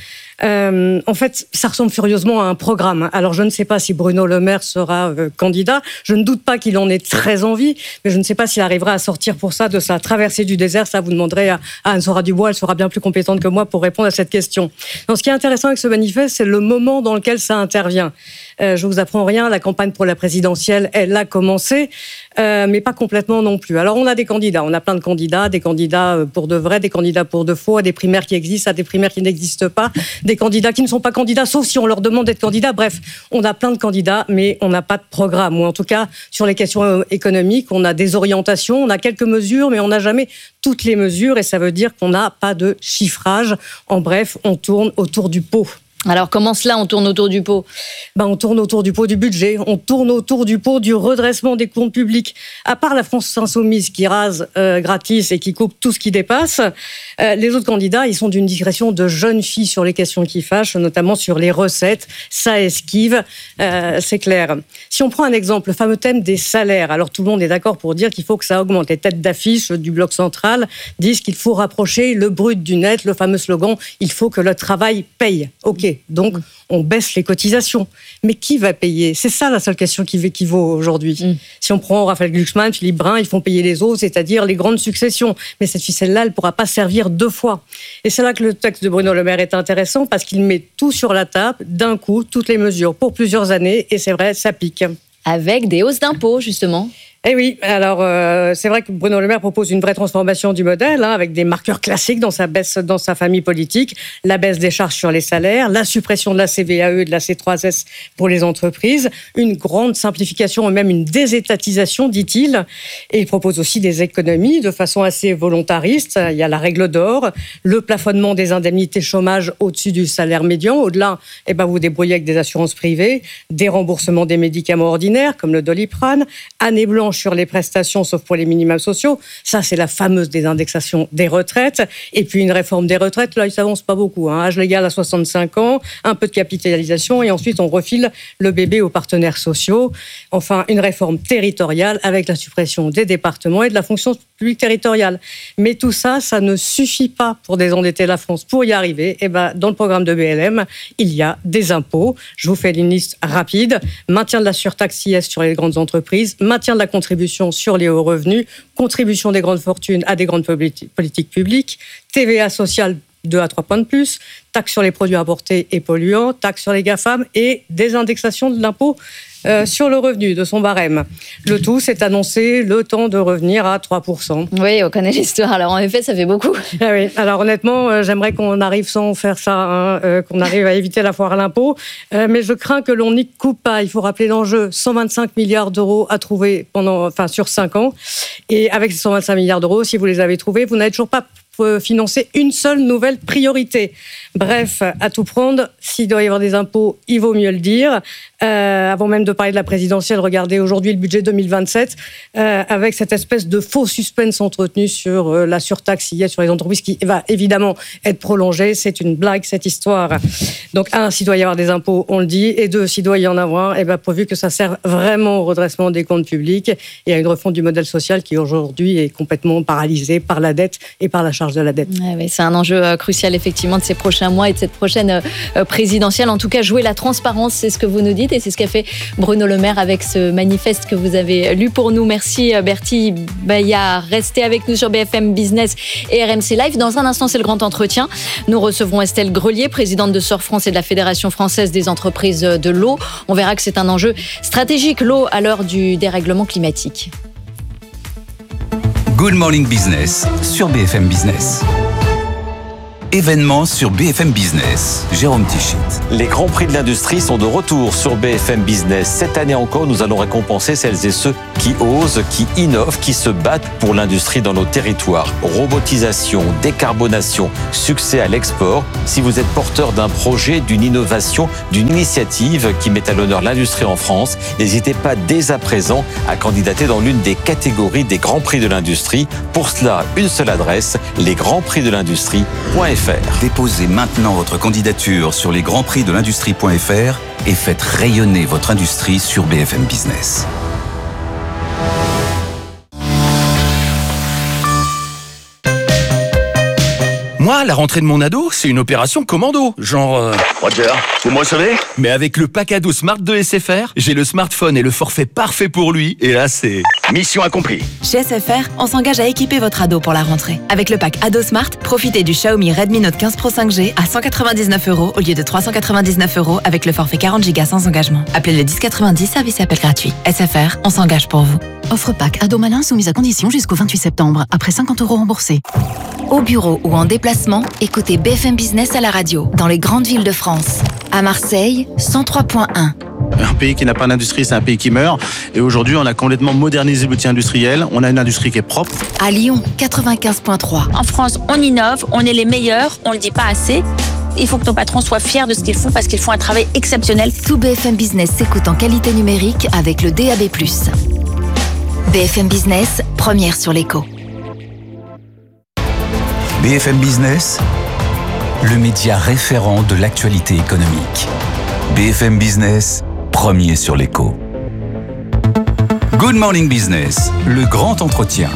[SPEAKER 1] En fait, ça ressemble furieusement à un programme. Alors, je ne sais pas si Bruno Le Maire sera candidat. Je ne doute pas qu'il en ait très envie, mais je ne sais pas s'il arrivera à sortir pour ça de sa traversée du désert. Ça, vous demanderez à Anne-Sora Dubois. Elle sera bien plus compétente que moi pour répondre à cette question. Donc, ce qui est intéressant avec ce manifeste, c'est le moment dans lequel ça intervient. Je vous apprends rien. La campagne pour la présidentielle, elle a commencé, mais pas complètement non plus. Alors, on a des candidats. On a plein de candidats, des candidats pour de vrai, des candidats pour de faux, à des primaires qui existent, à des primaires qui n'existent pas, des candidats qui ne sont pas candidats, sauf si on leur demande d'être candidats. Bref, on a plein de candidats, mais on n'a pas de programme. Ou en tout cas, sur les questions économiques, on a des orientations, on a quelques mesures, mais on n'a jamais toutes les mesures. Et ça veut dire qu'on n'a pas de chiffrage. En bref, on tourne autour du pot.
[SPEAKER 2] Alors, comment cela, on tourne autour du pot ?
[SPEAKER 1] On tourne autour du pot du budget, on tourne autour du pot du redressement des comptes publics. À part la France insoumise qui rase gratis et qui coupe tout ce qui dépasse, les autres candidats, ils sont d'une digression de jeunes filles sur les questions qui fâchent, notamment sur les recettes. Ça esquive, c'est clair. Si on prend un exemple, le fameux thème des salaires, alors tout le monde est d'accord pour dire qu'il faut que ça augmente. Les têtes d'affiche du bloc central disent qu'il faut rapprocher le brut du net, le fameux slogan « il faut que le travail paye ». Ok. Donc, on baisse les cotisations. Mais qui va payer ? C'est ça la seule question qui vaut aujourd'hui. Si on prend Raphaël Glucksmann, Philippe Brun, ils font payer les autres, c'est-à-dire les grandes successions. Mais cette ficelle-là, elle ne pourra pas servir deux fois. Et c'est là que le texte de Bruno Le Maire est intéressant, parce qu'il met tout sur la table, d'un coup, toutes les mesures, pour plusieurs années. Et c'est vrai, ça pique.
[SPEAKER 2] Avec des hausses d'impôts, justement.
[SPEAKER 1] Eh oui, alors c'est vrai que Bruno Le Maire propose une vraie transformation du modèle, avec des marqueurs classiques dans sa famille politique, la baisse des charges sur les salaires, la suppression de la CVAE et de la C3S pour les entreprises, une grande simplification et même une désétatisation, dit-il. Et il propose aussi des économies de façon assez volontariste. Il y a la règle d'or, le plafonnement des indemnités chômage au-dessus du salaire médian. Au-delà, vous débrouillez avec des assurances privées, des remboursements des médicaments ordinaires comme le Doliprane, année blanche sur les prestations, sauf pour les minima sociaux. Ça, c'est la fameuse désindexation des retraites. Et puis, une réforme des retraites, là, il ne s'avance pas beaucoup. Âge légal à 65 ans, un peu de capitalisation, et ensuite, on refile le bébé aux partenaires sociaux. Enfin, une réforme territoriale avec la suppression des départements et de la fonction publique territoriale. Mais tout ça, ça ne suffit pas pour désendetter la France. Pour y arriver, dans le programme de BLM, il y a des impôts. Je vous fais une liste rapide. Maintien de la surtaxe IS sur les grandes entreprises, maintien de la contribution sur les hauts revenus, contribution des grandes fortunes à des grandes politiques publiques, TVA sociale 2 à 3 points de plus, taxe sur les produits importés et polluants, taxe sur les GAFAM et désindexation de l'impôt sur le revenu de son barème. Le tout, c'est annoncé le temps de revenir à 3%.
[SPEAKER 2] Oui, on connaît l'histoire. Alors, en effet, ça fait beaucoup.
[SPEAKER 1] Ah oui. Alors, honnêtement, j'aimerais qu'on arrive sans faire ça, qu'on arrive à éviter la foire à l'impôt. Mais je crains que l'on n'y coupe pas. Il faut rappeler l'enjeu, 125 milliards d'euros à trouver sur 5 ans. Et avec ces 125 milliards d'euros, si vous les avez trouvés, vous n'avez toujours pas financer une seule nouvelle priorité. Bref, à tout prendre, s'il doit y avoir des impôts, il vaut mieux le dire. Avant même de parler de la présidentielle, regardez aujourd'hui le budget 2027 avec cette espèce de faux suspense entretenu sur la surtaxe qu'il y a sur les entreprises qui va évidemment être prolongée. C'est une blague cette histoire. Donc s'il doit y avoir des impôts, on le dit, et deux, s'il doit y en avoir, pourvu que ça serve vraiment au redressement des comptes publics et à une refonte du modèle social qui aujourd'hui est complètement paralysé par la dette et par la charge de la dette.
[SPEAKER 2] Ouais, c'est un enjeu crucial effectivement de ces prochains mois et de cette prochaine présidentielle. En tout cas, jouer la transparence, c'est ce que vous nous dites et c'est ce qu'a fait Bruno Le Maire avec ce manifeste que vous avez lu pour nous. Merci Bertie Bayard. Restez avec nous sur BFM Business et RMC Live. Dans un instant, c'est le grand entretien. Nous recevrons Estelle Grelier, présidente de SOR France et de la Fédération française des entreprises de l'eau. On verra que c'est un enjeu stratégique, l'eau, à l'heure du dérèglement climatique.
[SPEAKER 9] Good Morning Business sur BFM Business. Événements sur BFM Business. Jérôme Tichit.
[SPEAKER 12] Les grands prix de l'industrie sont de retour sur BFM Business. Cette année encore, nous allons récompenser celles et ceux qui osent, qui innovent, qui se battent pour l'industrie dans nos territoires. Robotisation, décarbonation, succès à l'export. Si vous êtes porteur d'un projet, d'une innovation, d'une initiative qui met à l'honneur l'industrie en France, n'hésitez pas dès à présent à candidater dans l'une des catégories des grands prix de l'industrie. Pour cela, une seule adresse, lesgrandsprixdelindustrie.fr.
[SPEAKER 9] Déposez maintenant votre candidature sur lesgrandsprixdelindustrie.fr et faites rayonner votre industrie sur BFM Business.
[SPEAKER 16] Moi, la rentrée de mon ado, c'est une opération commando. Genre...
[SPEAKER 13] Roger, vous me recevez?
[SPEAKER 16] Mais avec le pack ado Smart de SFR, j'ai le smartphone et le forfait parfait pour lui. Et là, c'est...
[SPEAKER 13] Mission accomplie.
[SPEAKER 14] Chez SFR, on s'engage à équiper votre ado pour la rentrée. Avec le pack ado Smart, profitez du Xiaomi Redmi Note 15 Pro 5G à 199 € au lieu de 399 € avec le forfait 40 Go sans engagement. Appelez le 1090, service et appel gratuit. SFR, on s'engage pour vous.
[SPEAKER 4] Offre pack ado malin soumise à condition jusqu'au 28 septembre, après 50 € remboursés.
[SPEAKER 15] Au bureau ou en déplacement, écoutez BFM Business à la radio, dans les grandes villes de France. À Marseille, 103.1.
[SPEAKER 5] Un pays qui n'a pas d'industrie, c'est un pays qui meurt. Et aujourd'hui, on a complètement modernisé l'outil industriel. On a une industrie qui est propre.
[SPEAKER 15] À Lyon, 95.3.
[SPEAKER 6] En France, on innove, on est les meilleurs, on le dit pas assez. Il faut que nos patrons soient fiers de ce qu'ils font parce qu'ils font un travail exceptionnel.
[SPEAKER 15] Tout BFM Business s'écoute en qualité numérique avec le DAB+. BFM Business, première sur l'écho.
[SPEAKER 9] BFM Business, le média référent de l'actualité économique. BFM Business, premier sur l'écho. Good Morning Business, le grand entretien.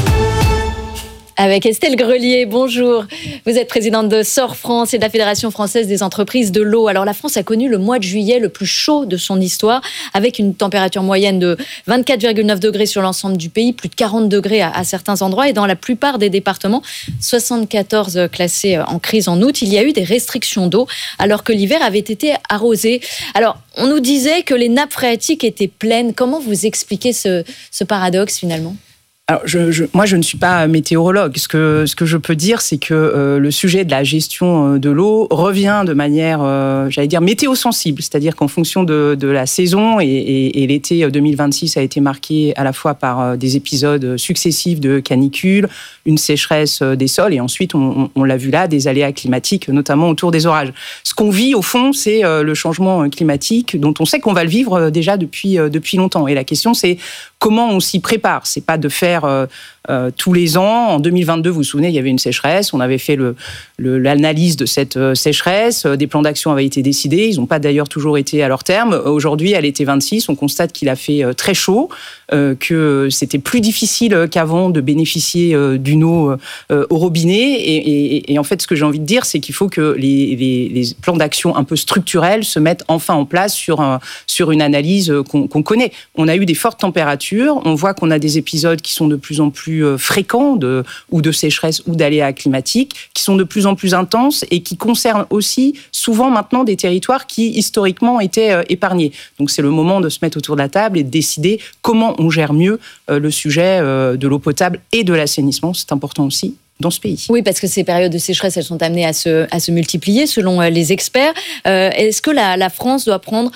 [SPEAKER 2] Avec Estelle Grelier, bonjour. Vous êtes présidente de SOR France et de la Fédération française des entreprises de l'eau. Alors la France a connu le mois de juillet le plus chaud de son histoire, avec une température moyenne de 24,9 degrés sur l'ensemble du pays, plus de 40 degrés à certains endroits. Et dans la plupart des départements, 74 classés en crise en août, il y a eu des restrictions d'eau, alors que l'hiver avait été arrosé. Alors, on nous disait que les nappes phréatiques étaient pleines. Comment vous expliquez ce paradoxe finalement ?
[SPEAKER 7] Alors, moi, je ne suis pas météorologue. Ce que je peux dire, c'est que le sujet de la gestion de l'eau revient de manière, j'allais dire, météo-sensible. C'est-à-dire qu'en fonction de la saison, et l'été 2026 a été marqué à la fois par des épisodes successifs de canicule, une sécheresse des sols, et ensuite, on l'a vu là, des aléas climatiques, notamment autour des orages. Ce qu'on vit, au fond, c'est le changement climatique, dont on sait qu'on va le vivre déjà depuis longtemps. Et la question, c'est comment on s'y prépare. C'est pas de faire tous les ans. En 2022, vous vous souvenez, il y avait une sécheresse. On avait fait l'analyse de cette sécheresse. Des plans d'action avaient été décidés. Ils n'ont pas d'ailleurs toujours été à leur terme. Aujourd'hui, à l'été 26, on constate qu'il a fait très chaud, que c'était plus difficile qu'avant de bénéficier d'une eau au robinet. Et en fait, ce que j'ai envie de dire, c'est qu'il faut que les plans d'action un peu structurels se mettent enfin en place sur une analyse qu'on connaît. On a eu des fortes températures. On voit qu'on a des épisodes qui sont de plus en plus fréquents, ou de sécheresse ou d'aléas climatiques, qui sont de plus en plus intenses et qui concernent aussi souvent maintenant des territoires qui historiquement étaient épargnés. Donc c'est le moment de se mettre autour de la table et de décider comment on gère mieux le sujet de l'eau potable et de l'assainissement. C'est important aussi dans ce pays.
[SPEAKER 2] Oui, parce que ces périodes de sécheresse, elles sont amenées à se multiplier selon les experts. Est-ce que la France doit prendre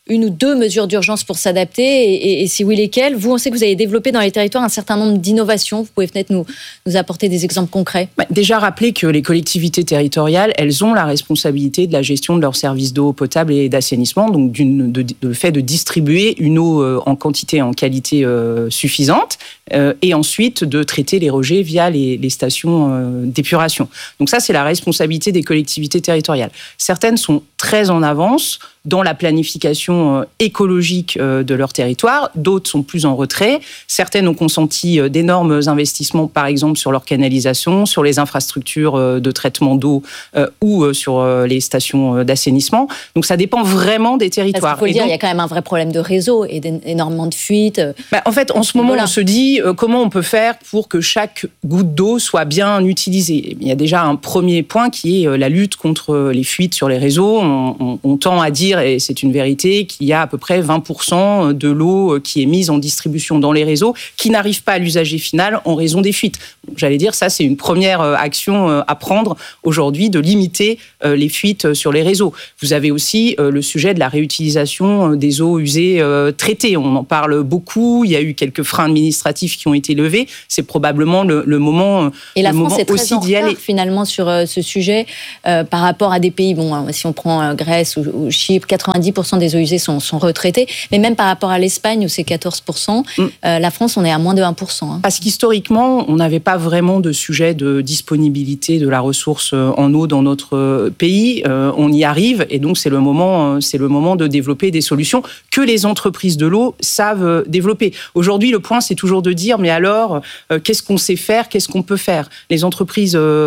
[SPEAKER 2] une ou deux mesures d'urgence pour s'adapter et si oui, lesquelles? Vous, on sait que vous avez développé dans les territoires un certain nombre d'innovations. Vous pouvez peut-être nous apporter des exemples concrets.
[SPEAKER 7] Déjà rappeler que les collectivités territoriales, elles ont la responsabilité de la gestion de leurs services d'eau potable et d'assainissement, donc le fait de distribuer une eau en quantité et en qualité suffisante, et ensuite de traiter les rejets via les stations d'épuration. Donc ça, c'est la responsabilité des collectivités territoriales. Certaines sont très en avance dans la planification écologique de leur territoire, d'autres sont plus en retrait. Certaines ont consenti d'énormes investissements, par exemple sur leur canalisation, sur les infrastructures de traitement d'eau ou sur les stations d'assainissement. Donc ça dépend vraiment des territoires.
[SPEAKER 2] Parce qu'il faut le dire, il y a quand même un vrai problème de réseau et d'énormément de fuites.
[SPEAKER 7] En fait, en ce moment, on se dit comment on peut faire pour que chaque goutte d'eau soit bien utilisée. Il y a déjà un premier point qui est la lutte contre les fuites sur les réseaux. On tend à dire, et c'est une vérité, qu'il y a à peu près 20% de l'eau qui est mise en distribution dans les réseaux qui n'arrive pas à l'usager final en raison des fuites. Donc, j'allais dire, ça, c'est une première action à prendre aujourd'hui, de limiter les fuites sur les réseaux. Vous avez aussi le sujet de la réutilisation des eaux usées traitées. On en parle beaucoup. Il y a eu quelques freins administratifs qui ont été levés. C'est probablement le moment
[SPEAKER 2] et la France est très
[SPEAKER 7] aussi
[SPEAKER 2] en
[SPEAKER 7] d'y
[SPEAKER 2] retard,
[SPEAKER 7] aller.
[SPEAKER 2] Finalement, sur ce sujet, par rapport à des pays, si on prend Grèce ou Chypre, 90% des eaux usées sont retraitées, mais même par rapport à l'Espagne où c'est 14%, la France, on est à moins de 1%.
[SPEAKER 7] Parce qu'historiquement, on n'avait pas vraiment de sujet de disponibilité de la ressource en eau dans notre pays. On y arrive et donc c'est le moment de développer des solutions que les entreprises de l'eau savent développer. Aujourd'hui, le point, c'est toujours de dire, mais alors, qu'est-ce qu'on sait faire, qu'est-ce qu'on peut faire ? Les entreprises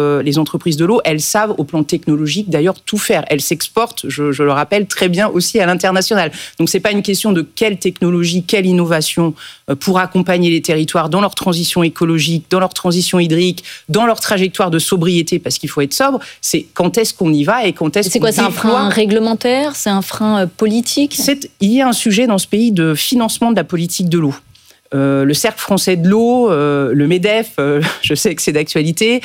[SPEAKER 7] de l'eau, elles savent au plan technologique d'ailleurs tout faire. Elles s'exportent, je le rappelle, très bien aussi à l'international. Donc c'est pas une question de quelle technologie, quelle innovation pour accompagner les territoires dans leur transition écologique, dans leur transition hydrique, dans leur trajectoire de sobriété, parce qu'il faut être sobre, c'est quand est-ce qu'on y va et quand est-ce qu'on déploie.
[SPEAKER 2] C'est quoi, c'est un frein réglementaire, c'est un frein politique ?
[SPEAKER 7] Il y a un sujet dans ce pays de financement de la politique de l'eau. Le Cercle français de l'eau, le MEDEF, je sais que c'est d'actualité,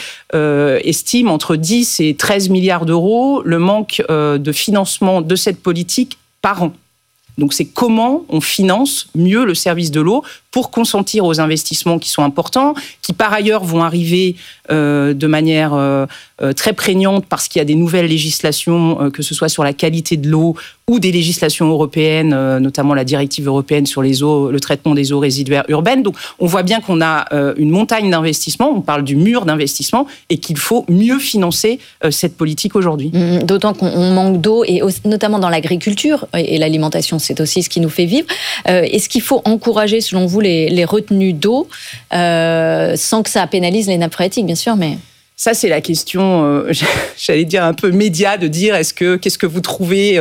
[SPEAKER 7] estime entre 10 et 13 milliards d'euros le manque de financement de cette politique par an. Donc c'est comment on finance mieux le service de l'eau pour consentir aux investissements qui sont importants, qui par ailleurs vont arriver de manière très prégnante parce qu'il y a des nouvelles législations, que ce soit sur la qualité de l'eau ou des législations européennes, notamment la directive européenne sur les eaux, le traitement des eaux résiduaires urbaines. Donc on voit bien qu'on a une montagne d'investissements, on parle du mur d'investissement et qu'il faut mieux financer cette politique aujourd'hui.
[SPEAKER 2] D'autant qu'on manque d'eau, et notamment dans l'agriculture et l'alimentation, c'est aussi ce qui nous fait vivre. Est-ce qu'il faut encourager, selon vous, les retenues d'eau sans que ça pénalise les nappes phréatiques, bien sûr, mais...
[SPEAKER 7] Ça, c'est la question, j'allais dire un peu média, de dire qu'est-ce que vous trouvez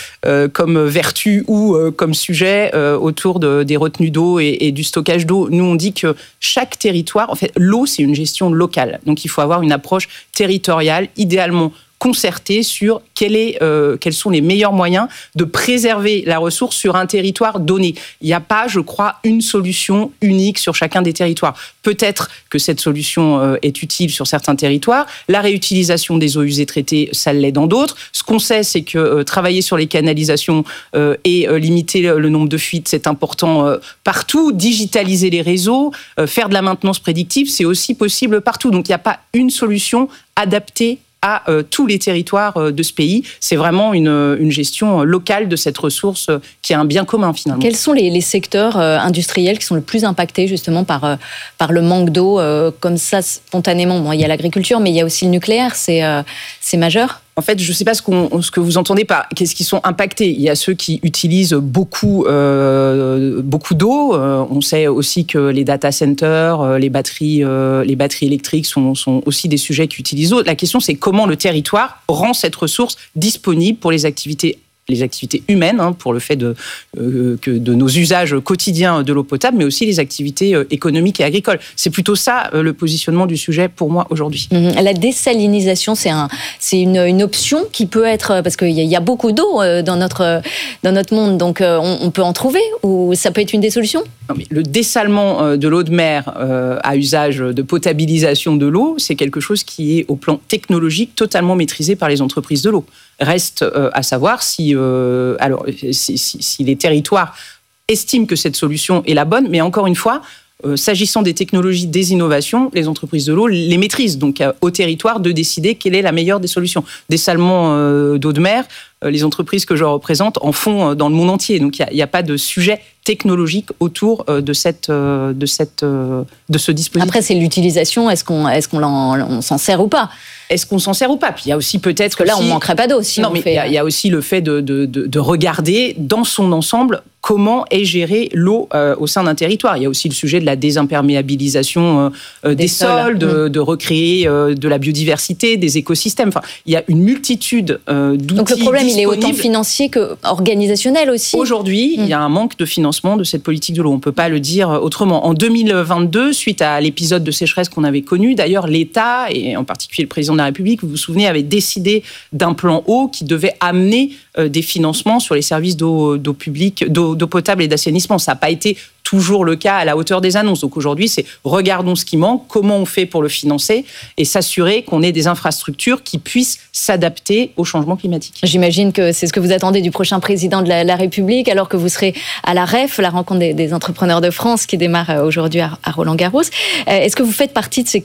[SPEAKER 7] comme vertu ou comme sujet autour des retenues d'eau et du stockage d'eau. Nous, on dit que chaque territoire, en fait, l'eau, c'est une gestion locale. Donc, il faut avoir une approche territoriale, idéalement concertée sur quels sont les meilleurs moyens de préserver la ressource sur un territoire donné. Il n'y a pas, je crois, une solution unique sur chacun des territoires. Peut-être que cette solution est utile sur certains territoires. La réutilisation des eaux usées traitées, ça l'est dans d'autres. Ce qu'on sait, c'est que travailler sur les canalisations et limiter le nombre de fuites, c'est important partout. Digitaliser les réseaux, faire de la maintenance prédictive, c'est aussi possible partout. Donc il n'y a pas une solution adaptée à tous les territoires de ce pays. C'est vraiment une gestion locale de cette ressource qui est un bien commun finalement.
[SPEAKER 2] Quels sont les secteurs industriels qui sont le plus impactés justement par le manque d'eau comme ça spontanément? Bon, il y a l'agriculture, mais il y a aussi le nucléaire, c'est majeur.
[SPEAKER 7] En fait, je ne sais pas ce que vous entendez par qu'est-ce qui sont impactés. Il y a ceux qui utilisent beaucoup d'eau. On sait aussi que les data centers, les batteries électriques sont aussi des sujets qui utilisent l'eau. La question, c'est comment le territoire rend cette ressource disponible pour les activités humaines, pour le fait de nos usages quotidiens de l'eau potable, mais aussi les activités économiques et agricoles. C'est plutôt ça le positionnement du sujet pour moi aujourd'hui.
[SPEAKER 2] La désalinisation, c'est une option qui peut être, parce qu'il y a beaucoup d'eau dans notre monde, donc on peut en trouver, ou ça peut être une des solutions?
[SPEAKER 7] Non, mais le dessalement de l'eau de mer à usage de potabilisation de l'eau, c'est quelque chose qui est au plan technologique totalement maîtrisé par les entreprises de l'eau. Reste à savoir si les territoires estiment que cette solution est la bonne, mais encore une fois, s'agissant des technologies, des innovations, les entreprises de l'eau les maîtrisent. Donc, au territoire de décider quelle est la meilleure des solutions. Dessalement d'eau de mer, les entreprises que je représente en font dans le monde entier. Donc, il n'y a pas de sujet technologique autour de ce dispositif.
[SPEAKER 2] Après, c'est l'utilisation. Est-ce qu'on s'en sert ou pas ?
[SPEAKER 7] Est-ce qu'on s'en sert ou pas ? Puis il y a aussi peut-être
[SPEAKER 2] que là, on manquerait pas d'eau.
[SPEAKER 7] Non, mais il y a aussi le fait de regarder dans son ensemble comment est gérée l'eau au sein d'un territoire. Il y a aussi le sujet de la désimperméabilisation des sols, de recréer de la biodiversité, des écosystèmes. Enfin, il y a une multitude d'outils.
[SPEAKER 2] Donc le problème,
[SPEAKER 7] disponibles.
[SPEAKER 2] il est autant financier qu'organisationnel aussi.
[SPEAKER 7] Aujourd'hui, il y a un manque de financement de cette politique de l'eau. On ne peut pas le dire autrement. En 2022, suite à l'épisode de sécheresse qu'on avait connu, d'ailleurs, l'État, et en particulier le président de la République, vous vous souvenez, avait décidé d'un plan eau qui devait amener des financements sur les services d'eau publique, d'eau potable et d'assainissement. Ça n'a pas été toujours le cas à la hauteur des annonces. Donc aujourd'hui, c'est regardons ce qui manque, comment on fait pour le financer et s'assurer qu'on ait des infrastructures qui puissent s'adapter au changement climatique.
[SPEAKER 2] J'imagine que c'est ce que vous attendez du prochain président de la République, alors que vous serez à la REF, la rencontre des entrepreneurs de France, qui démarre aujourd'hui à Roland-Garros. Est-ce que vous faites partie de ces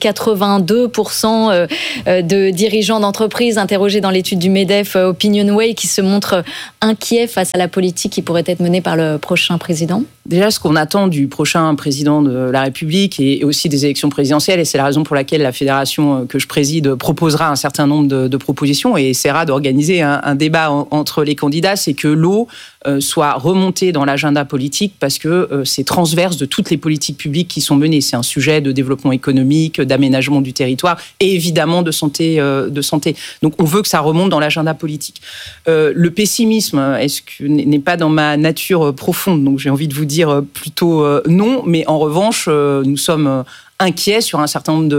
[SPEAKER 2] 82% de dirigeants d'entreprises interrogés dans l'étude du MEDEF Opinionway qui se montrent inquiets face à la politique qui pourrait être menée par le prochain président ?
[SPEAKER 7] Déjà, ce qu'on attend du prochain président de la République et aussi des élections présidentielles, et c'est la raison pour laquelle la fédération que je préside proposera un certain nombre de propositions et essaiera d'organiser un débat entre les candidats, c'est que l'eau soit remontée dans l'agenda politique parce que c'est transverse de toutes les politiques publiques qui sont menées. C'est un sujet de développement économique, d'aménagement du territoire et évidemment de santé. Donc on veut que ça remonte dans l'agenda politique. Le pessimisme n'est pas dans ma nature profonde, donc j'ai envie de vous dire plutôt non, mais en revanche, nous sommes inquiets sur un certain nombre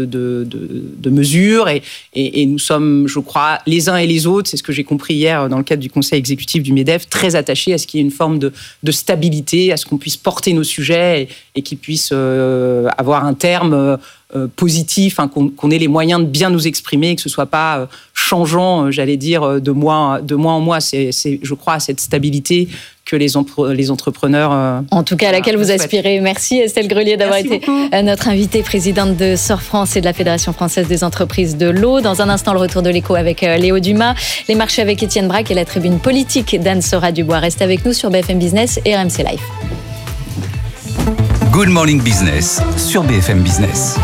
[SPEAKER 7] de mesures et nous sommes, je crois, les uns et les autres, c'est ce que j'ai compris hier dans le cadre du conseil exécutif du MEDEF, très attachés à ce qu'il y ait une forme de stabilité, à ce qu'on puisse porter nos sujets et qu'ils puissent avoir un terme positif, hein, qu'on ait les moyens de bien nous exprimer et que ce soit pas changeant, j'allais dire, de mois en mois. C'est, je crois, à cette stabilité que les entrepreneurs...
[SPEAKER 2] en tout cas, à laquelle vous aspirez. Merci Estelle Grelier d'avoir été notre invitée, présidente de SOR France et de la Fédération française des entreprises de l'eau. Dans un instant, le retour de l'écho avec Léo Dumas, les marchés avec Étienne Braque et la tribune politique d'Anne-Sora Dubois. Restez avec nous sur BFM Business et RMC Live.
[SPEAKER 9] Good Morning Business sur BFM Business.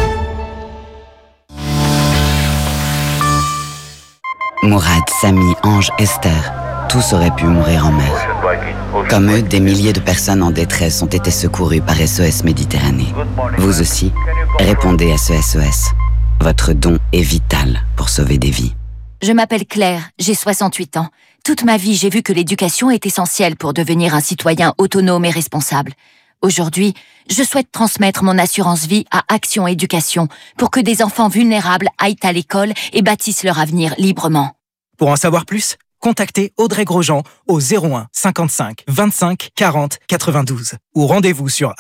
[SPEAKER 10] Mourad, Samy, Ange, Esther, tous auraient pu mourir en mer. Comme eux, des milliers de personnes en détresse ont été secourues par SOS Méditerranée. Vous aussi, répondez à ce SOS. Votre don est vital pour sauver des vies.
[SPEAKER 11] Je m'appelle Claire, j'ai 68 ans. Toute ma vie, j'ai vu que l'éducation est essentielle pour devenir un citoyen autonome et responsable. Aujourd'hui, je souhaite transmettre mon assurance vie à Action Éducation pour que des enfants vulnérables aillent à l'école et bâtissent leur avenir librement.
[SPEAKER 17] Pour en savoir plus, contactez Audrey Grosjean au 01 55 25 40 92 ou rendez-vous sur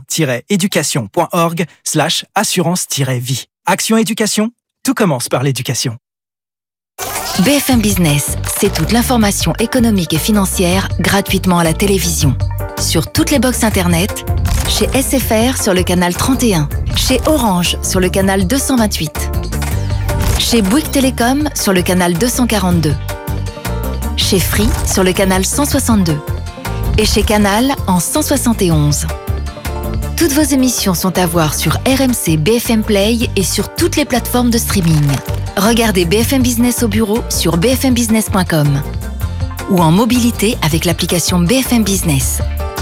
[SPEAKER 17] action-éducation.org/assurance-vie. Action Éducation, tout commence par l'éducation.
[SPEAKER 11] BFM Business, c'est toute l'information économique et financière gratuitement à la télévision. Sur toutes les box internet, chez SFR sur le canal 31, chez Orange sur le canal 228, chez Bouygues Télécom sur le canal 242, chez Free sur le canal 162 et chez Canal en 171. Toutes vos émissions sont à voir sur RMC BFM Play et sur toutes les plateformes de streaming. Regardez BFM Business au bureau sur bfmbusiness.com ou en mobilité avec l'application BFM Business.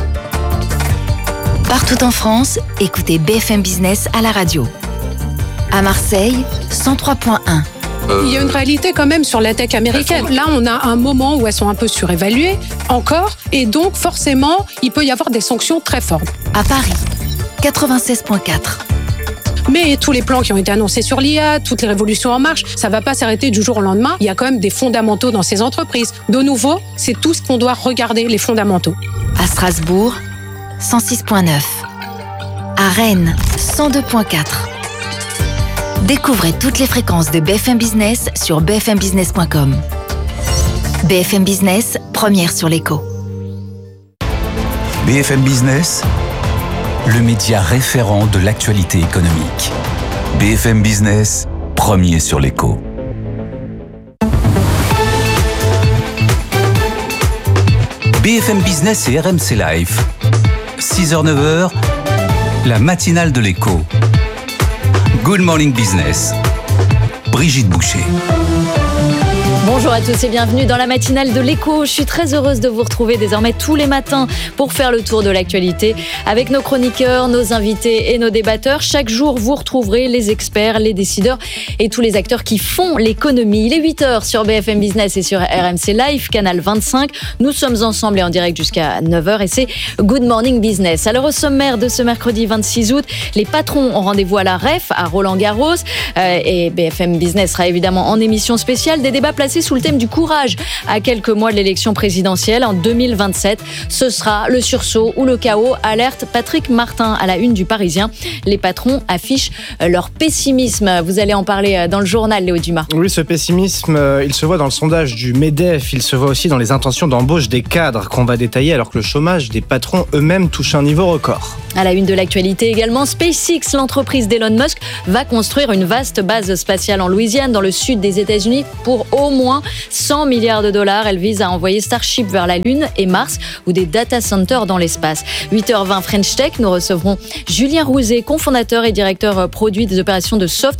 [SPEAKER 11] Partout en France, écoutez BFM Business à la radio. À Marseille, 103.1.
[SPEAKER 18] Il y a une réalité quand même sur la tech américaine. Là, on a un moment où elles sont un peu surévaluées, encore, et donc forcément, il peut y avoir des sanctions très fortes.
[SPEAKER 11] À Paris, 96.4.
[SPEAKER 18] Mais tous les plans qui ont été annoncés sur l'IA, toutes les révolutions en marche, ça ne va pas s'arrêter du jour au lendemain. Il y a quand même des fondamentaux dans ces entreprises. De nouveau, c'est tout ce qu'on doit regarder, les fondamentaux.
[SPEAKER 11] À Strasbourg, 106.9. À Rennes, 102.4. Découvrez toutes les fréquences de BFM Business sur bfmbusiness.com. BFM Business, première sur l'écho.
[SPEAKER 9] BFM Business, le média référent de l'actualité économique. BFM Business, premier sur l'écho. BFM Business et RMC Live. 6h-9h, la matinale de l'écho. Good Morning Business. Brigitte Boucher.
[SPEAKER 2] Bonjour à tous et bienvenue dans la matinale de l'écho. Je suis très heureuse de vous retrouver désormais tous les matins pour faire le tour de l'actualité avec nos chroniqueurs, nos invités et nos débatteurs. Chaque jour, vous retrouverez les experts, les décideurs et tous les acteurs qui font l'économie. Il est 8h sur BFM Business et sur RMC Live, canal 25. Nous sommes ensemble et en direct jusqu'à 9h et c'est Good Morning Business. Alors au sommaire de ce mercredi 26 août, les patrons ont rendez-vous à la REF, à Roland-Garros et BFM Business sera évidemment en émission spéciale. Des débats placés sous le thème du courage à quelques mois de l'élection présidentielle en 2027. Ce sera le sursaut ou le chaos, alerte Patrick Martin à la une du Parisien. Les patrons affichent leur pessimisme. Vous allez en parler dans le journal, Léo Dumas.
[SPEAKER 3] Oui, ce pessimisme, il se voit dans le sondage du MEDEF, il se voit aussi dans les intentions d'embauche des cadres qu'on va détailler alors que le chômage des patrons eux-mêmes touche un niveau record.
[SPEAKER 2] À la une de l'actualité également, SpaceX, l'entreprise d'Elon Musk, va construire une vaste base spatiale en Louisiane, dans le sud des États-Unis, pour au moins 100 milliards de dollars. Elle vise à envoyer Starship vers la Lune et Mars ou des data centers dans l'espace. 8h20 French Tech, nous recevrons Julien Rouzet, cofondateur et directeur produit des opérations de Soft